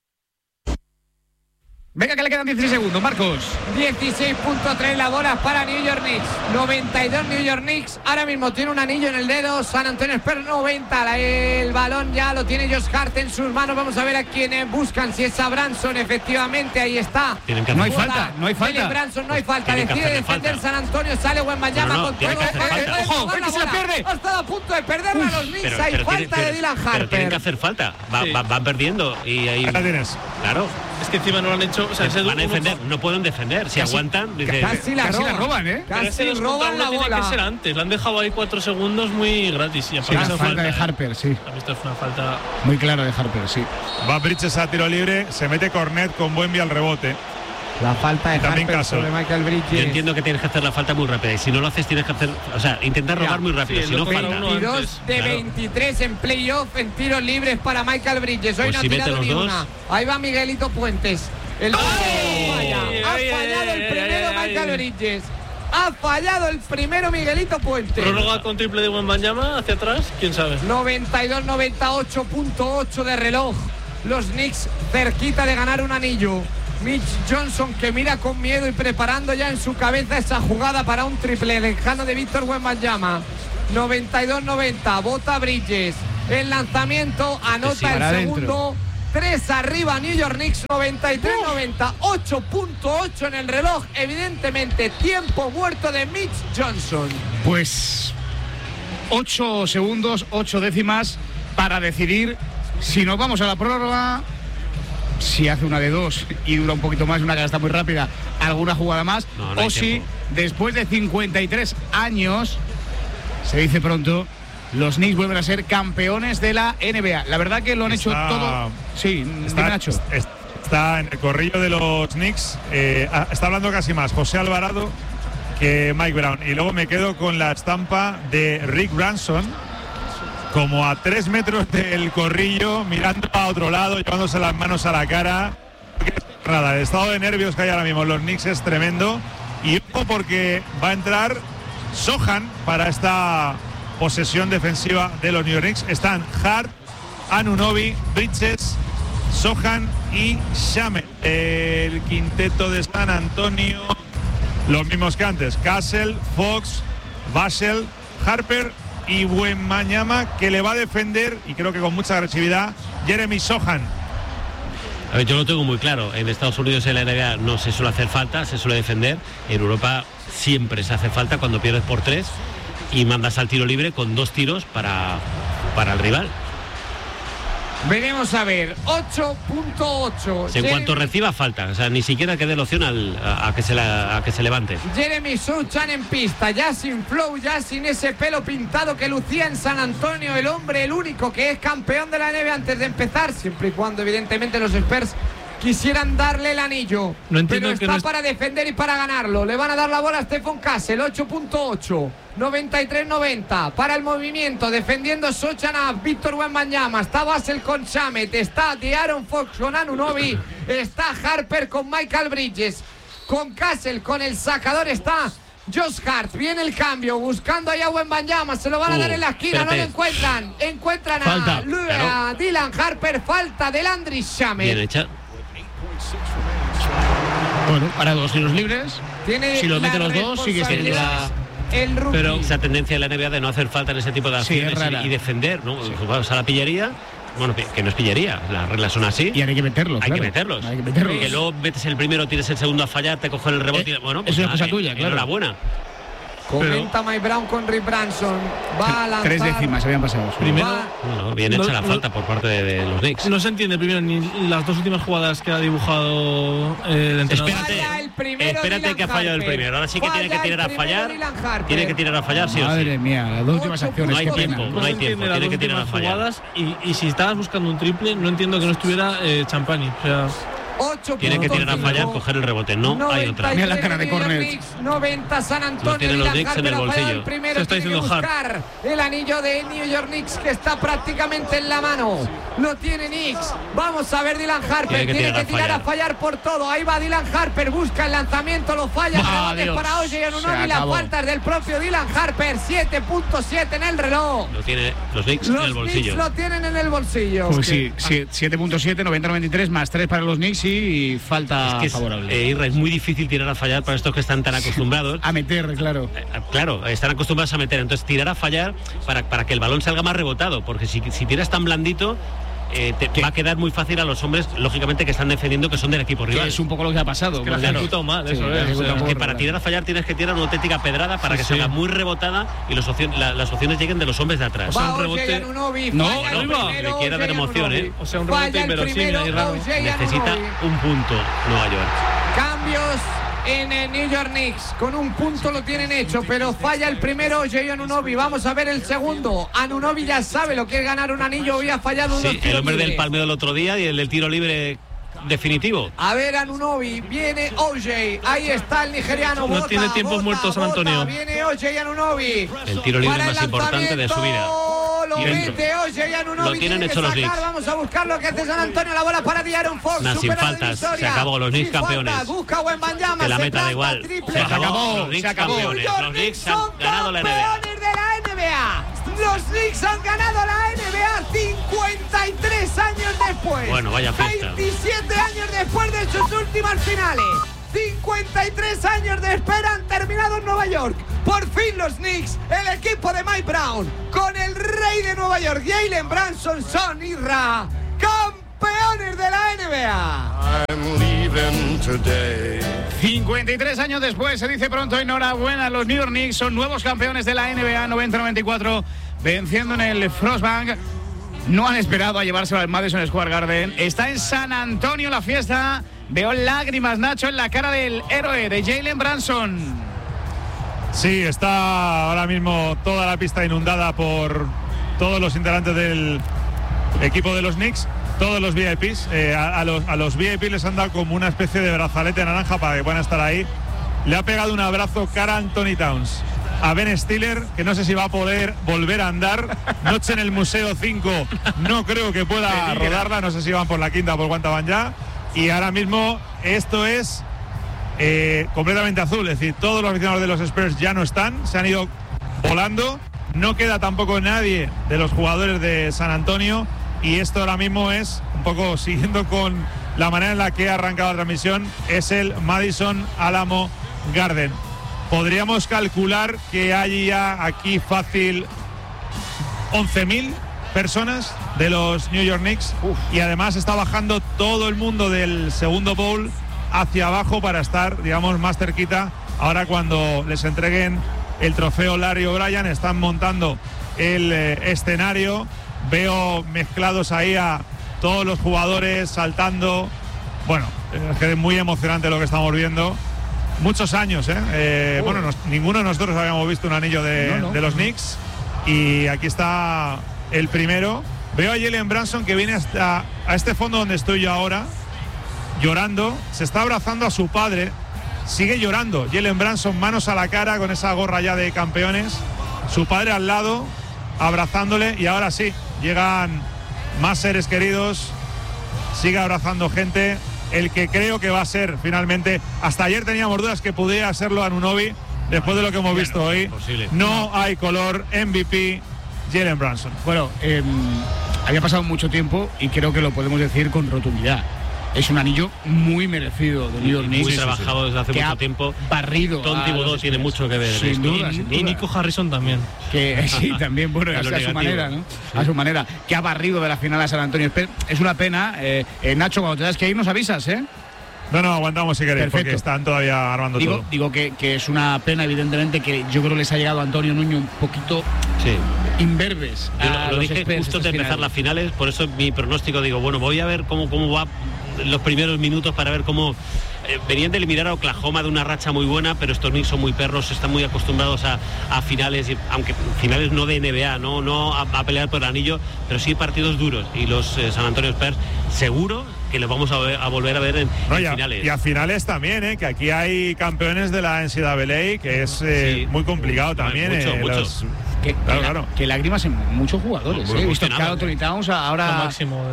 Venga, que le quedan 16 segundos, Marcos. 16.3 la bola para New York Knicks. 92 New York Knicks. Ahora mismo tiene un anillo en el dedo. San Antonio Spurs 90. El balón ya lo tiene Josh Hart en sus manos. Vamos a ver a quién buscan. Si es a Brunson, efectivamente. Ahí está. No hay falta, no hay falta. Brunson, no hay falta. Decide defender San Antonio. Sale Wembanyama con todo. ¡Ojo! ¡Que se la pierde! Ha estado a punto de perderla a los Knicks. Hay falta de Dylan Harper. Pero tienen que hacer falta. Van perdiendo. Y ahí la tienes. Claro. Es que encima no lo han hecho. O sea, van a defender, no pueden defender. Si aguantan, casi la roban, ¿eh? Casi roban la bola. Tiene que ser antes. Le han dejado ahí 4 segundos muy gratis. Y la falta de Harper, sí. Ha visto una falta muy clara de Harper, sí. Va Bridges a tiro libre, se mete Cornet con Wemby al rebote. La falta de Harper sobre Michael Bridges. Yo entiendo que tienes que hacer la falta muy rápida y si no lo haces tienes que hacer, o sea, intentar robar muy rápido, si no falta. 22 de 23 en playoff en tiros libres para Michael Bridges. Hoy pues no si ha tirado ni una. Ahí va Miguelito Puentes. El ha fallado el primero Michael Bridges. Ha fallado el primero Miguelito Puente. Prórroga con triple de Wembanyama hacia atrás, quién sabe. 92-98.8 de reloj. Los Knicks cerquita de ganar un anillo. Mitch Johnson, que mira con miedo y preparando ya en su cabeza esa jugada para un triple lejano de Víctor Wembanyama. 92-90, bota Bridges. El lanzamiento, anota el segundo. 3 arriba New York Knicks. 93-90, 8.8 en el reloj. Evidentemente tiempo muerto de Mitch Johnson. Pues 8 segundos, 8 décimas para decidir si nos vamos a la prórroga. Si hace una de dos y dura un poquito más, una que está muy rápida, alguna jugada más, no o si después de 53 años, se dice pronto, los Knicks vuelven a ser campeones de la NBA. La verdad que lo han hecho todo. Sí, está en el corrillo de los Knicks. Está hablando casi más José Alvarado que Mike Brown. Y luego me quedo con la estampa de Rick Branson, como a 3 metros del corrillo, mirando a otro lado, llevándose las manos a la cara. Nada, el estado de nervios que hay ahora mismo los Knicks es tremendo. Y ojo, porque va a entrar Sohan para esta posesión defensiva de los New York Knicks. Están Hart, Anunoby, Bridges, Sohan y Shamet. El quinteto de San Antonio, los mismos que antes: Castle, Fox, Vassell, Harper y Wembanyama, que le va a defender, y creo que con mucha agresividad, Jeremy Sohan. A ver, yo lo tengo muy claro. En Estados Unidos, en la NBA, no se suele hacer falta, se suele defender. En Europa siempre se hace falta cuando pierdes por 3 y mandas al tiro libre con 2 tiros para el rival. Veremos a ver, 8.8. En cuanto reciba falta, o sea, ni siquiera que dé la opción a que se levante. Jeremy Sohan en pista, ya sin flow, ya sin ese pelo pintado que lucía en San Antonio, el hombre, el único que es campeón de la NBA antes de empezar, siempre y cuando evidentemente los Spurs quisieran darle el anillo. No entiendo, pero está para defender y para ganarlo. Le van a dar la bola a Stephon Castle. 8.8, 93-90 para el movimiento, defendiendo Sohan, Víctor Wembanyama. Está Vassell con Shamet, está De'Aaron Fox con Anunoby, está Harper con Michael Bridges, con Castle, con el sacador está Josh Hart. Viene el cambio, buscando allá a Wembanyama, se lo van a dar en la esquina, no lo encuentran Falta, a Dylan Harper. Falta de Landry Shamet. Bien hecha. Bueno, para 2 tiros libres. Tiene si los mete los dos, sigue siendo el rookie. Pero esa tendencia de la NBA de no hacer falta en ese tipo de acciones y defender, ¿no? Sí. Vas a la pillería. Bueno, que no es pillería, las reglas son así. Y hay que meterlos. Hay que meterlos. Y que luego metes el primero, tienes el segundo a fallar, te cogen el rebote. Bueno, pues eso es cosa tuya, claro. Enhorabuena. Comenta Mike Brown con Rick Branson. Va a lanzar. 3 décimas habían pasado. Primero, bien hecha la falta por parte de los Knicks. No se entiende primero ni las 2 últimas jugadas que ha dibujado el entrenador. Espérate que ha fallado el primero. Ahora sí que tiene que tirar a fallar. Tiene que tirar a fallar, sí o sí. Madre mía, las 2 últimas acciones. No hay tiempo, no hay tiempo. Tiene que tirar a fallar. Y si estabas buscando un triple, no entiendo que no estuviera Champagny. O sea, 8. Tiene que tirar a fallar, coger el rebote. No hay otra. Mira la cara de Cornet. 90 San Antonio. Lo tienen los Knicks en el bolsillo. El primero se está diciendo buscar el anillo de New York Knicks, que está prácticamente en la mano. Lo tiene Knicks. Vamos a ver Dylan Harper. Tiene que tirar a fallar por todo. Ahí va Dylan Harper. Busca el lanzamiento. Lo falla. Rebote para OJ Anunoby. Las faltas del propio Dylan Harper. 7.7 en el reloj. Lo tiene los Knicks en el bolsillo. Los Knicks lo tienen en el bolsillo. Pues sí, 7.7, 90-93 más 3 para los Knicks y falta favorable. Es muy difícil tirar a fallar para estos que están tan acostumbrados a meter, claro. Claro, están acostumbrados a meter. Entonces tirar a fallar para que el balón salga más rebotado, porque si tiras tan blandito, va a quedar muy fácil a los hombres, lógicamente, que están defendiendo, que son del equipo rival. Es un poco lo que ha pasado. Es que lo han ejecutado mal, eso es que para tirar a fallar tienes que tirar una auténtica pedrada para que salga muy rebotada y las opciones lleguen de los hombres de atrás. Va un rebote. Requiere dar emoción, ¿eh? O sea, un rebote inverosímil y raro. Necesita un punto Nueva York. Cambios en el New York Knicks. Con un punto lo tienen hecho, pero falla el primero OJ Anunoby. Vamos a ver el segundo. Anunoby ya sabe lo que es ganar un anillo. Hoy ha fallado un el hombre del palmeo del otro día y el del tiro libre definitivo. A ver, Anunoby, viene OJ. Ahí está el nigeriano. No tiene tiempos muertos San Antonio. Viene OJ Anunoby. El tiro libre más importante de su vida. lo mete Oye y Anunoby. Lo tienen hecho los Knicks. Vamos a buscar lo que hace San Antonio. La bola para Aaron Fox. Sin faltas, se acabó. Los Knicks campeones. Busca Wembanyama. Que la meta da igual. Se acabó. Los Knicks campeones. Los Knicks han ganado la NBA. Los Knicks han ganado la NBA 53 años después. Bueno, vaya fiesta. 27 años después de sus últimas finales. 53 años de espera han terminado en Nueva York. Por fin los Knicks, el equipo de Mike Brown, con el rey de Nueva York, Jalen Brunson, son Irra, campeones de la NBA. 53 años después, se dice pronto, enhorabuena, los New York Knicks son nuevos campeones de la NBA 90-94, venciendo en el Frostbank. No han esperado a llevárselo al Madison Square Garden. Está en San Antonio la fiesta. Veo lágrimas, Nacho, en la cara del héroe, de Jalen Brunson. Sí, está ahora mismo toda la pista inundada por todos los integrantes del equipo de los Knicks, todos los VIPs. A los VIP les han dado como una especie de brazalete naranja para que puedan estar ahí. Le ha pegado un abrazo Karl Anthony Towns a Ben Stiller, que no sé si va a poder volver a andar. Noche en el Museo 5, no creo que pueda rodarla, no sé si van por la quinta o por cuánta van ya. Y ahora mismo esto es completamente azul, es decir, todos los aficionados de los Spurs ya no están, se han ido volando, no queda tampoco nadie de los jugadores de San Antonio, y esto ahora mismo es, un poco siguiendo con la manera en la que ha arrancado la transmisión, es el Madison Alamo Garden. Podríamos calcular que hay ya aquí fácil 11.000 personas de los New York Knicks. Y además está bajando todo el mundo del segundo bowl hacia abajo para estar, digamos, más cerquita. Ahora cuando les entreguen el trofeo Larry O'Brien, están montando el escenario. Veo mezclados ahí a todos los jugadores saltando. Bueno, es muy emocionante lo que estamos viendo. Muchos años, bueno, ninguno de nosotros habíamos visto un anillo de los Knicks, y aquí está el primero. Veo a Jalen Brunson, que viene hasta a este fondo donde estoy yo ahora, llorando, se está abrazando a su padre, sigue llorando Jalen Brunson, manos a la cara, con esa gorra ya de campeones, su padre al lado abrazándole, y ahora sí, llegan más seres queridos, sigue abrazando gente. El que creo que va a ser finalmente, hasta ayer teníamos dudas que pudiera serlo Anunoby, después de lo que hemos visto hoy. No hay color, MVP Jalen Brunson. Bueno, había pasado mucho tiempo y creo que lo podemos decir con rotundidad. Es un anillo muy merecido de New York Knicks. Muy trabajado desde hace mucho tiempo. Barrido. Tom Thibodeau tiene mucho que ver. Sin duda. Y Nico Harrison también. Que sí, también, bueno, a su manera, ¿no? Sí. A su manera. Que ha barrido de la final a San Antonio. Es una pena. Nacho, cuando tengas que ir, nos avisas, ¿eh? No, aguantamos si queréis, porque están todavía armando todo. Digo que es una pena, evidentemente, que yo creo que les ha llegado a Antonio Nuño un poquito imberbes. Yo lo dije justo de empezar las finales, por eso mi pronóstico, digo, bueno, voy a ver cómo va los primeros minutos para ver cómo venían de eliminar a Oklahoma de una racha muy buena, pero estos Knicks son muy perros, están muy acostumbrados a finales, aunque finales no de NBA, no a pelear por el anillo, pero sí partidos duros, y los San Antonio Spurs seguro que los vamos a volver a ver en finales. Y a finales también, que aquí hay campeones de la NCAA, que es muy complicado también. Muchos. Que lágrimas en muchos jugadores. He visto a Anthony Towns, ahora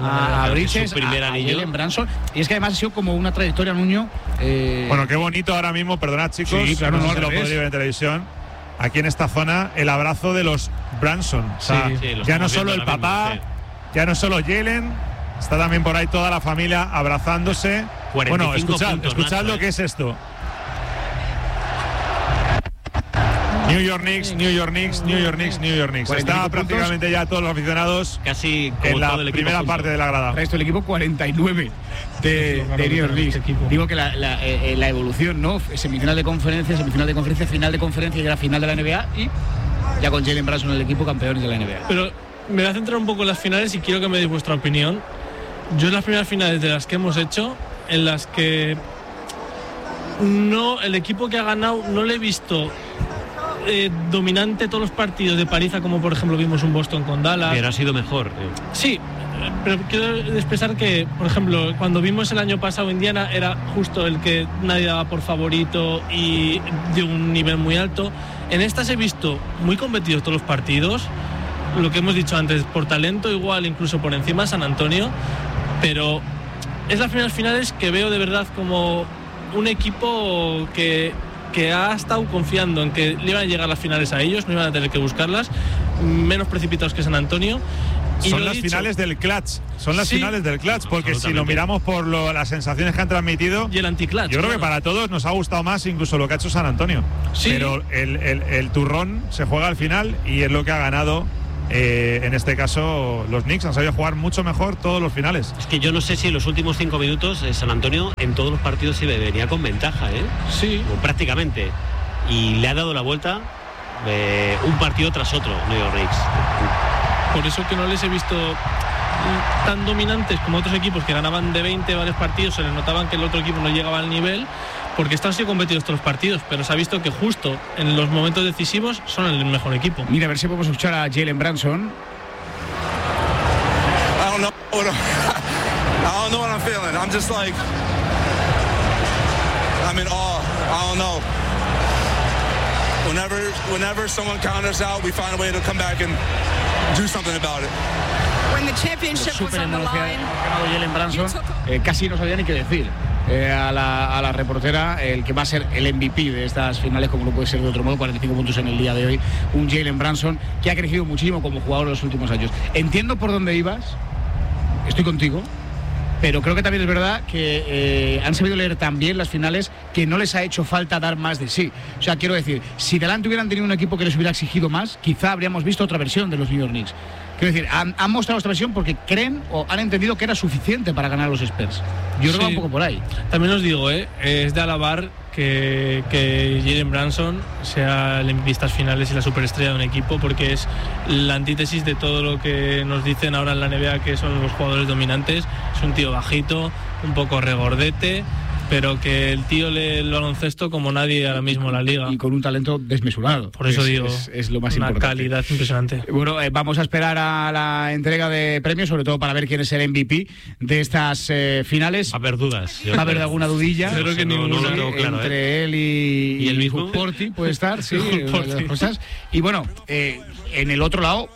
a Bridges, a Jalen Brunson. Y es que además ha sido como una trayectoria, Nuño. Bueno, qué bonito ahora mismo, perdonad chicos, sí, claro, no se lo podría ver en televisión. Aquí en esta zona, el abrazo de los Brunson. O sea, ya no solo el papá, ya no solo Jalen, está también por ahí toda la familia abrazándose. Bueno, escuchad lo que es esto. New York Knicks, New York Knicks, New York Knicks, New York Knicks. Está prácticamente ya todos los aficionados casi en la primera parte de la grada. Resto el equipo 49 de New York Knicks. Digo que la evolución, ¿no? Semifinal de conferencia, final de conferencia y la final de la NBA, y ya con Jalen Brunson en el equipo, campeones de la NBA. Pero me voy a centrar un poco en las finales y quiero que me deis vuestra opinión. Yo en las primeras finales de las que hemos hecho, en las que el equipo que ha ganado no le he visto dominante todos los partidos de paliza, como por ejemplo vimos un Boston con Dallas. Pero ha sido mejor. Sí, pero quiero expresar que, por ejemplo, cuando vimos el año pasado Indiana, era justo el que nadie daba por favorito y de un nivel muy alto. En estas he visto muy competidos todos los partidos. lo que hemos dicho antes, por talento igual incluso por encima de San Antonio, pero es las primeras finales que veo de verdad como un equipo que ha estado confiando en que le iban a llegar las finales a ellos, no iban a tener que buscarlas, menos precipitados que San Antonio. Y son las finales del clutch, finales del clutch, porque si lo miramos por las sensaciones que han transmitido y el anti-clutch, yo creo que para todos nos ha gustado más incluso lo que ha hecho San Antonio, pero el turrón se juega al final y es lo que ha ganado. En este caso los Knicks han sabido jugar mucho mejor todos los finales. Es que yo no sé si en los últimos 5 minutos San Antonio en todos los partidos se venía con ventaja, sí, prácticamente, y le ha dado la vuelta un partido tras otro New York Knicks. Por eso que no les he visto tan dominantes como otros equipos que ganaban de 20 varios partidos, se les notaban que el otro equipo no llegaba al nivel, porque están siendo competidos todos los partidos, pero se ha visto que justo en los momentos decisivos son el mejor equipo. Mira, a ver si podemos escuchar a Jalen Brunson. I don't know what I'm feeling. I'm just like, I'm in awe. I don't know. Whenever someone counters out, we find a way to come back and do something about it. When the championship was on the line, ganado Jalen Brunson, casi no sabía ni qué decir. A la reportera, el que va a ser el MVP de estas finales, como no puede ser de otro modo, 45 puntos en el día de hoy, un Jalen Brunson que ha crecido muchísimo como jugador en los últimos años. Entiendo por dónde ibas, estoy contigo, pero creo que también es verdad que han sabido leer tan bien las finales que no les ha hecho falta dar más de sí. O sea, quiero decir, si delante hubieran tenido un equipo que les hubiera exigido más, quizá habríamos visto otra versión de los New York Knicks. Quiero decir, han mostrado esta versión porque creen o han entendido que era suficiente para ganar a los Spurs. Yo creo que va un poco por ahí. También os digo, es de alabar que Jalen Brunson sea el MVP de estas finales y la superestrella de un equipo, porque es la antítesis de todo lo que nos dicen ahora en la NBA que son los jugadores dominantes. Es un tío bajito, un poco regordete, pero que el tío lee el baloncesto como nadie ahora mismo en la liga. Y con un talento desmesurado. Por eso digo, es lo más una importante. Calidad impresionante. Bueno, vamos a esperar a la entrega de premios, sobre todo para ver quién es el MVP de estas finales. Va a haber dudas. Va a haber alguna dudilla. Creo que no lo tengo claro, entre él y el mismo Porti puede estar, sí, una de las cosas. Y bueno, en el otro lado,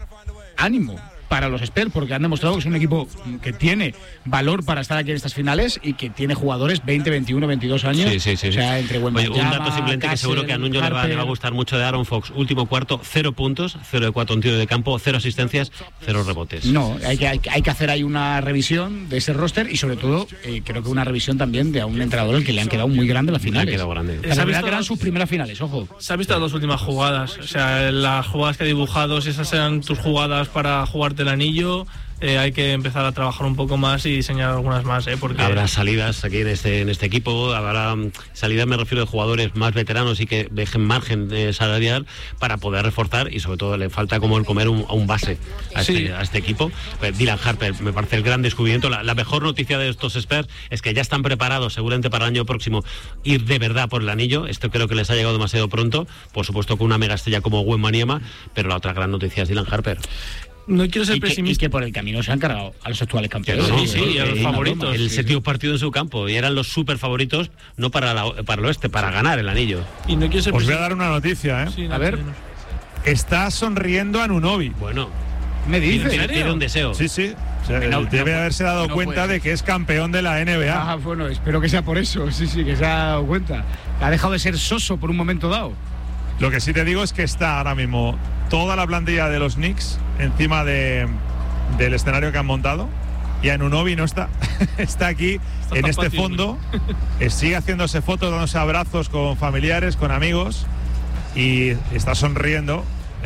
ánimo para los Spurs, porque han demostrado que es un equipo que tiene valor para estar aquí en estas finales y que tiene jugadores 20, 21, 22 años. Sí. O sea, entre Wembanyama, un dato simplemente que seguro que a Nuño le va a gustar mucho de Aaron Fox. Último cuarto, 0 puntos, 0 de 4 en tiro de campo, 0 asistencias, 0 rebotes. No, hay que hacer ahí una revisión de ese roster y sobre todo creo que una revisión también de a un entrenador al que le han quedado muy grandes las finales. Le han quedado grandes. La verdad que eran sus primeras finales, ojo. Se ha visto las dos últimas jugadas, o sea, las jugadas que ha dibujado, si esas eran tus jugadas para jugarte el anillo, hay que empezar a trabajar un poco más y diseñar algunas más, porque habrá salidas aquí en este equipo, habrá salidas, me refiero, de jugadores más veteranos y que dejen margen salarial para poder reforzar, y sobre todo le falta como el comer un base a este equipo. Dylan Harper me parece el gran descubrimiento. La mejor noticia de estos Spurs es que ya están preparados seguramente para el año próximo ir de verdad por el anillo. Esto creo que les ha llegado demasiado pronto, por supuesto con una mega estrella como Wembanyama, pero la otra gran noticia es Dylan Harper. No quiero ser pesimista. Y que por el camino se han cargado a los actuales campeones. Sí, a los favoritos. El séptimo partido en su campo, y eran los super favoritos, no para el oeste, para ganar el anillo. Y no quiero ser Os voy a dar una noticia, Sí, a ver. Está sonriendo Anunoby. Bueno, me dice. Tiene un deseo. Sí. O sea, debe haberse dado cuenta de que es campeón de la NBA. Bueno, espero que sea por eso. Sí, que se ha dado cuenta. Ha dejado de ser soso por un momento dado. Lo que sí te digo es que está ahora mismo toda la plantilla de los Knicks encima del escenario que han montado, y Anunoby no está. Está aquí en este fondo. Sigue haciéndose fotos, dándose abrazos con familiares, con amigos, y está sonriendo,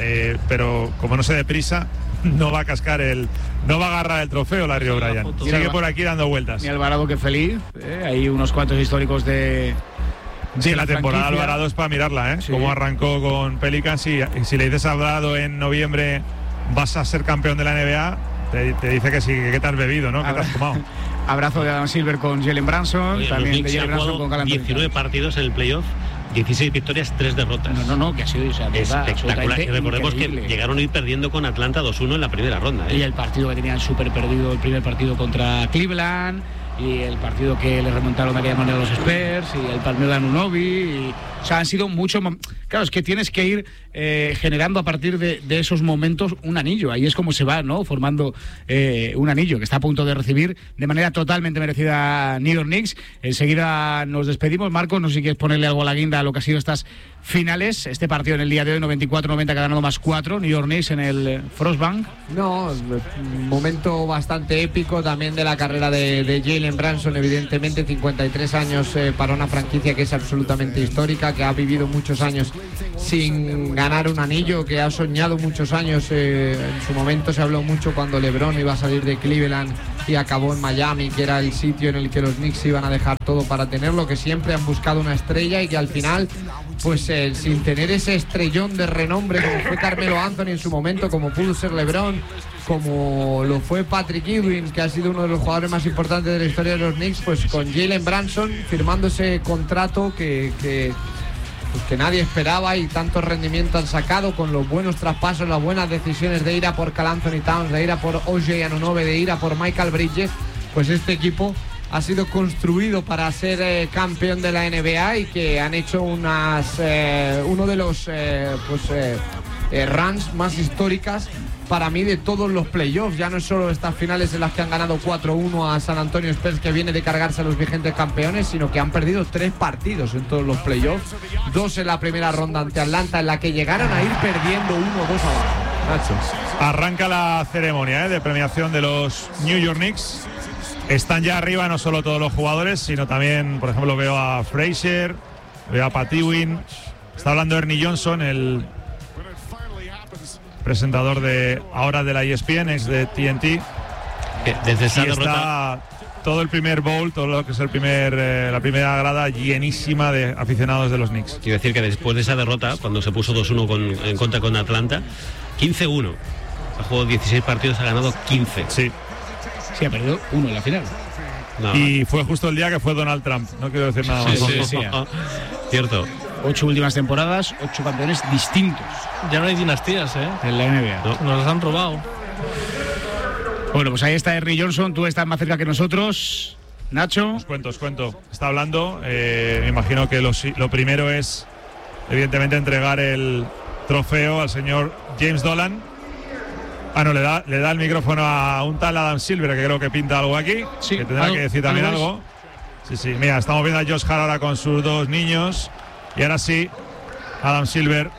pero como no se dé prisa, no va a cascar no va a agarrar el trofeo Larry O'Brien. Sigue por aquí dando vueltas. Ni Alvarado que feliz. Hay unos cuantos históricos de la temporada de Alvarado es para mirarla, Sí. Como arrancó con Pelicans, y si le dices a Alvarado en noviembre vas a ser campeón de la NBA, te dice que sí, que te has bebido, ¿no? Que te has tomado. Abrazo de Adam Silver con Jalen Brunson. Oye, también de Jalen Brunson con Cal Anthony. 19 partidos en el playoff, 16 victorias, 3 derrotas. No, que ha sido espectacular. Y recordemos que llegaron a ir perdiendo con Atlanta 2-1 en la primera ronda. Y el partido que tenían súper perdido, el primer partido contra Cleveland. y el partido que le remontaron de aquella manera a los Spurs, y el partido de Anunoby, o sea, han sido mucho. Claro, es que tienes que ir generando a partir de esos momentos un anillo. Ahí es como se va, ¿no? Formando un anillo que está a punto de recibir de manera totalmente merecida New York Knicks. Enseguida nos despedimos. Marcos, no sé si quieres ponerle algo a la guinda a lo que ha sido estas finales. Este partido en el día de hoy, 94-90, que ha ganado +4. New York Knicks en el Frostbank. No, un momento bastante épico también de la carrera de Jalen Brunson, evidentemente. 53 años para una franquicia que es absolutamente histórica, que ha vivido muchos años sin ganar un anillo, que ha soñado muchos años. En su momento se habló mucho cuando LeBron iba a salir de Cleveland y acabó en Miami, que era el sitio en el que los Knicks iban a dejar todo para tenerlo, que siempre han buscado una estrella y que al final, pues sin tener ese estrellón de renombre como fue Carmelo Anthony en su momento, como pudo ser LeBron, como lo fue Patrick Ewing, que ha sido uno de los jugadores más importantes de la historia de los Knicks, pues con Jalen Brunson firmando ese contrato que nadie esperaba, y tanto rendimiento han sacado con los buenos traspasos, las buenas decisiones de ir a por Karl Anthony Towns, de ir a por OJ Anunoby, de ir a por Michael Bridges. Pues este equipo ha sido construido para ser campeón de la NBA, y que han hecho uno de los runs más históricas para mí de todos los playoffs. Ya no es solo estas finales en las que han ganado 4-1 a San Antonio Spurs, que viene de cargarse a los vigentes campeones, sino que han perdido 3 partidos en todos los playoffs, 2 en la primera ronda ante Atlanta, en la que llegaron a ir perdiendo 1-2 abajo. Nacho. Arranca la ceremonia de premiación de los New York Knicks. Están ya arriba no solo todos los jugadores, sino también, por ejemplo, veo a Frazier, veo a Pat Ewing, está hablando Ernie Johnson, el presentador de ahora de la ESPN, ex de TNT. Desde esa y derrota, está todo el primer bowl, todo lo que es la primera grada llenísima de aficionados de los Knicks. quiero decir que después de esa derrota, cuando se puso 2-1 en contra con Atlanta, 15-1. Ha jugado 16 partidos, ha ganado 15. Sí. Sí, ha perdido 1 en la final. No. Y fue justo el día que fue Donald Trump. No quiero decir nada más. Sí. Cierto. 8 últimas temporadas, 8 campeones distintos. Ya no hay dinastías, en la NBA. No. Nos las han robado. Bueno, pues ahí está Ernie Johnson. Tú estás más cerca que nosotros, Nacho. Os cuento. Está hablando. Me imagino que lo primero es, evidentemente, entregar el trofeo al señor James Dolan. No, le da el micrófono a un tal Adam Silver, que creo que pinta algo aquí, sí, que tendrá que decir también algo. Sí, mira, estamos viendo a Josh Hart ahora con sus 2 niños, y ahora sí, Adam Silver,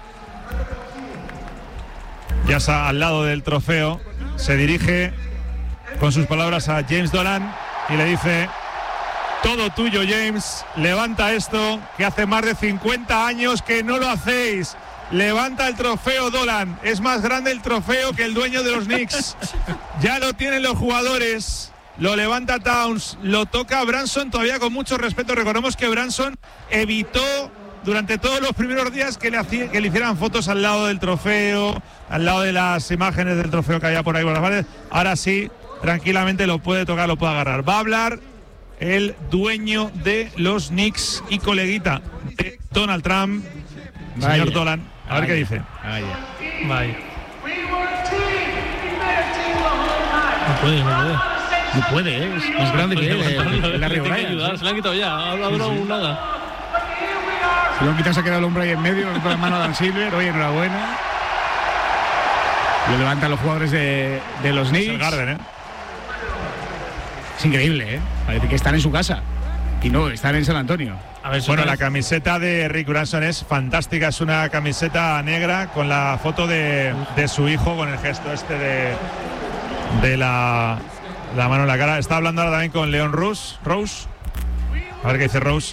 ya está al lado del trofeo, se dirige con sus palabras a James Dolan y le dice: todo tuyo, James, levanta esto, que hace más de 50 años que no lo hacéis. Levanta el trofeo, Dolan. Es más grande el trofeo que el dueño de los Knicks. Ya lo tienen los jugadores. Lo levanta Towns. Lo toca Brunson todavía con mucho respeto. Recordemos que Brunson evitó durante todos los primeros días que le hicieran fotos al lado del trofeo, al lado de las imágenes del trofeo que había por ahí por las paredes. Ahora sí, tranquilamente lo puede tocar, lo puede agarrar. Va a hablar el dueño de los Knicks y coleguita de Donald Trump, señor Dolan. A ver qué dice. Vaya. No puede, es más grande que él. Tiene que ayudar, se le han quitado ya. Ha durado nada. Se lo han quitado, se ha quedado el hombre ahí en medio, con la mano a Dan Silver. Oye, enhorabuena. Lo levantan los jugadores de los Knicks. Es el Garden, Es increíble, Parece que están en su casa. Y no, están en San Antonio. Bueno, la camiseta de Rick Brunson es fantástica. Es una camiseta negra con la foto de su hijo, con el gesto de la mano en la cara. Está hablando ahora también con Leon Rose. A ver qué dice Rose.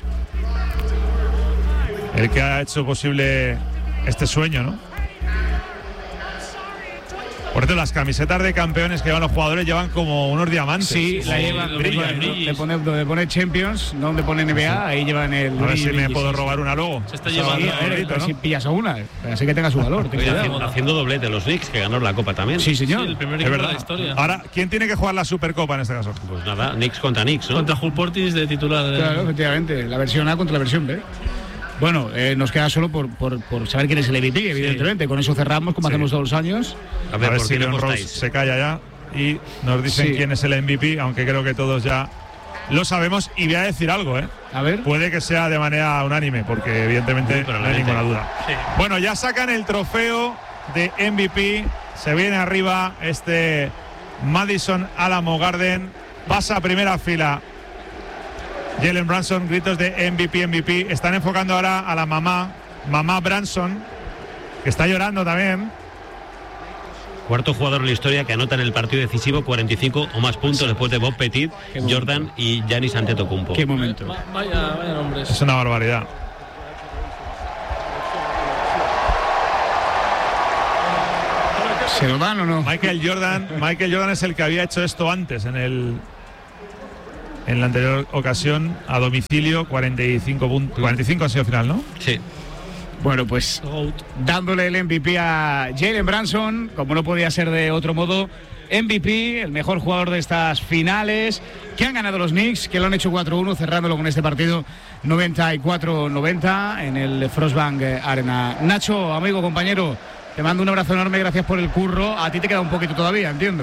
El que ha hecho posible este sueño, ¿no? Por cierto, las camisetas de campeones que llevan los jugadores llevan como unos diamantes. Sí, la llevan, donde pone Champions, donde pone NBA, ahí llevan el... A ver si me puedo robar una luego. Se está llevando... A ver si pillas a una, así que tenga su valor. Haciendo doblete los Knicks, que ganaron la Copa también. Sí, señor. Sí, el primer equipo de la historia. Ahora, ¿quién tiene que jugar la Supercopa en este caso? Pues nada, Knicks contra Knicks, ¿no? Contra Hull Portis de titular. Claro, efectivamente, la versión A contra la versión B. Bueno, nos queda solo por saber quién es el MVP, evidentemente. Sí. Con eso cerramos, como hacemos todos los años. A ver si Leon Rose se calla ya y nos dicen quién es el MVP, aunque creo que todos ya lo sabemos y voy a decir algo, ¿eh? A ver. Puede que sea de manera unánime, porque evidentemente no hay ninguna duda. Sí. Bueno, ya sacan el trofeo de MVP. Se viene arriba este Madison Alamo Garden. Pasa a primera fila Jalen Brunson, gritos de MVP. Están enfocando ahora a la mamá Brunson, que está llorando también. Cuarto jugador en la historia que anota en el partido decisivo 45 o más puntos después de Bob Petit, Jordan y Giannis Antetokounmpo. Qué momento. Vaya nombres. Es una barbaridad. ¿Se lo dan o no? Michael Jordan es el que había hecho esto antes en la anterior ocasión a domicilio, 45 puntos. 45 ha sido final, ¿no? Sí. Bueno, pues dándole el MVP a Jalen Brunson, como no podía ser de otro modo, MVP, el mejor jugador de estas finales, que han ganado los Knicks, que lo han hecho 4-1, cerrándolo con este partido 94-90 en el Frostbank Arena. Nacho, amigo, compañero, te mando un abrazo enorme, gracias por el curro. A ti te queda un poquito todavía, entiendo.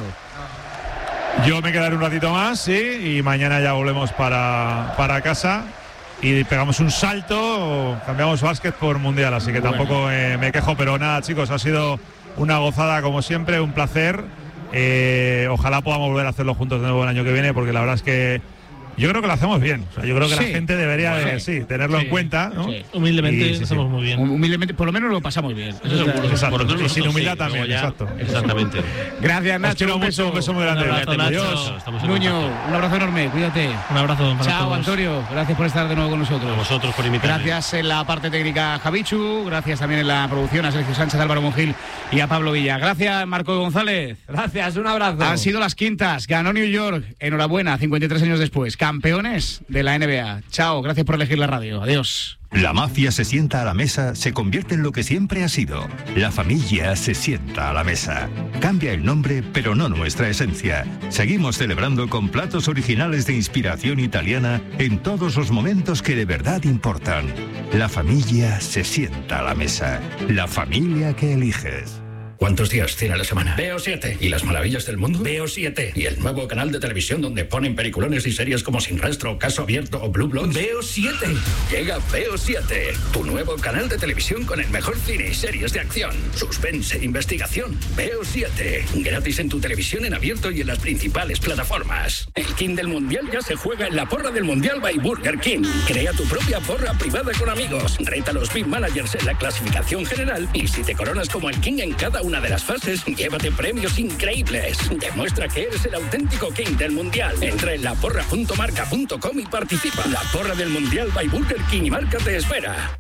Yo me quedaré un ratito más, sí, y mañana ya volvemos para casa. Y pegamos un salto, cambiamos básquet por mundial, así que tampoco me quejo, pero nada, chicos, ha sido una gozada como siempre, un placer. Ojalá podamos volver a hacerlo juntos de nuevo el año que viene, porque la verdad es que yo creo que lo hacemos bien. O sea, yo creo que la gente debería tenerlo en cuenta, ¿no? Sí. Humildemente lo hacemos muy bien. Humildemente, por lo menos lo pasamos bien. Eso seguro. Exacto. Y sin humildad también, exacto. Exactamente. Gracias, Nacho. Un beso muy grande. Adiós. Nuño, un abrazo enorme, cuídate. Un abrazo. Chao, Antonio. Gracias por estar de nuevo con nosotros. A vosotros por invitarme. Gracias en la parte técnica a Javichu. Gracias también en la producción a Sergio Sánchez, Álvaro Monjil y a Pablo Villa. Gracias, Marco González. Gracias, un abrazo. Han sido las quintas. Ganó New York. Enhorabuena, 53 años después. Campeones de la NBA. Chao, gracias por elegir la radio. Adiós. La mafia se sienta a la mesa, se convierte en lo que siempre ha sido. La familia se sienta a la mesa. Cambia el nombre, pero no nuestra esencia. Seguimos celebrando con platos originales de inspiración italiana en todos los momentos que de verdad importan. La familia se sienta a la mesa. La familia que eliges. ¿Cuántos días tiene la semana? Veo 7. ¿Y las maravillas del mundo? Veo 7. ¿Y el nuevo canal de televisión donde ponen peliculones y series como Sin Rastro, Caso Abierto o Blue Bloods? Veo 7. Llega Veo 7, tu nuevo canal de televisión con el mejor cine y series de acción, suspense, investigación. Veo 7. Gratis en tu televisión en abierto y en las principales plataformas. El King del Mundial ya se juega en la porra del Mundial by Burger King. Crea tu propia porra privada con amigos. Reta a los Big Managers en la clasificación general y si te coronas como el King en cada una de las fases, llévate premios increíbles. Demuestra que eres el auténtico King del Mundial. Entra en laporra.marca.com y participa. La porra del Mundial by Burger King y Marca te espera.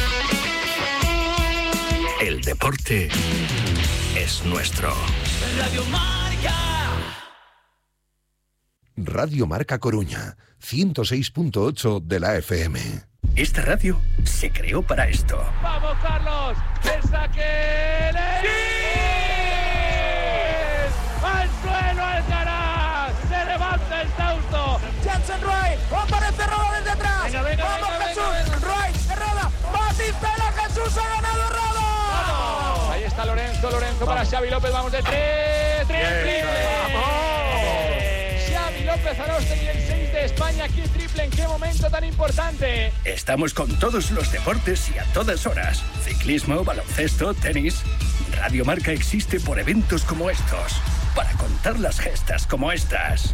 El deporte es nuestro. Radio Marca. Radio Marca Coruña, 106.8 de la FM. Esta radio se creó para esto. ¡Vamos, Carlos! ¡El saque! ¡Sí! ¡Al suelo Alcaraz! ¡Se levanta el Tausto! ¡Jackson Wright! ¡Aparece Roda desde atrás! ¡Vamos, Jesús! ¡Wright! ¡Roda! ¡Batistela! ¡Jesús ha ganado Roda! Ahí está Lorenzo para Xavi López. ¡Vamos de 3! ¡Triple! Xavi López Aroste y el 6 de España. ¡Qué triple! ¿En qué momento tan importante? Estamos con todos los deportes y a todas horas. Ciclismo, baloncesto, tenis. Radio Marca existe por eventos como estos. Para contar las gestas como estas.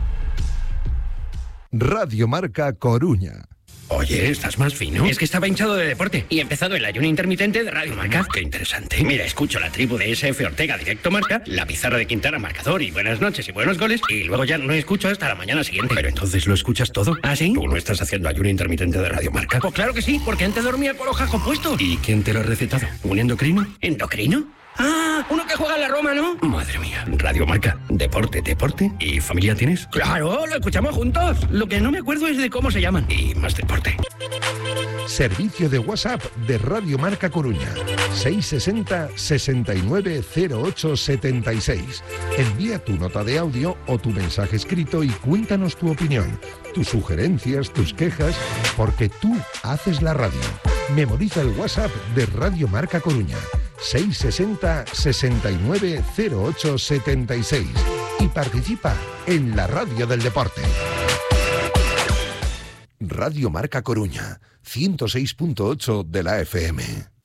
Radio Marca Coruña. Oye, ¿estás más fino? Es que estaba hinchado de deporte y he empezado el ayuno intermitente de Radio Marca. Qué interesante. Mira, escucho la tribu de SF Ortega Directo Marca, la pizarra de Quintana Marcador y buenas noches y buenos goles, y luego ya no escucho hasta la mañana siguiente. Pero entonces lo escuchas todo. ¿Ah, sí? ¿Tú no estás haciendo ayuno intermitente de Radio Marca? Pues claro que sí, porque antes dormía con los jajos puestos. ¿Y quién te lo ha recetado? ¿Un endocrino? ¿Endocrino? Ah, uno que juega en la Roma, ¿no? Madre mía, Radio Marca, deporte. ¿Y familia tienes? Claro, lo escuchamos juntos. Lo que no me acuerdo es de cómo se llaman. Y más deporte. Servicio de WhatsApp de Radio Marca Coruña. 660 69 08 76. Envía tu nota de audio o tu mensaje escrito y cuéntanos tu opinión, tus sugerencias, tus quejas, porque tú haces la radio. Memoriza el WhatsApp de Radio Marca Coruña. 660 69 08 76 y participa en la radio del deporte. Radio Marca Coruña, 106.8 de la FM.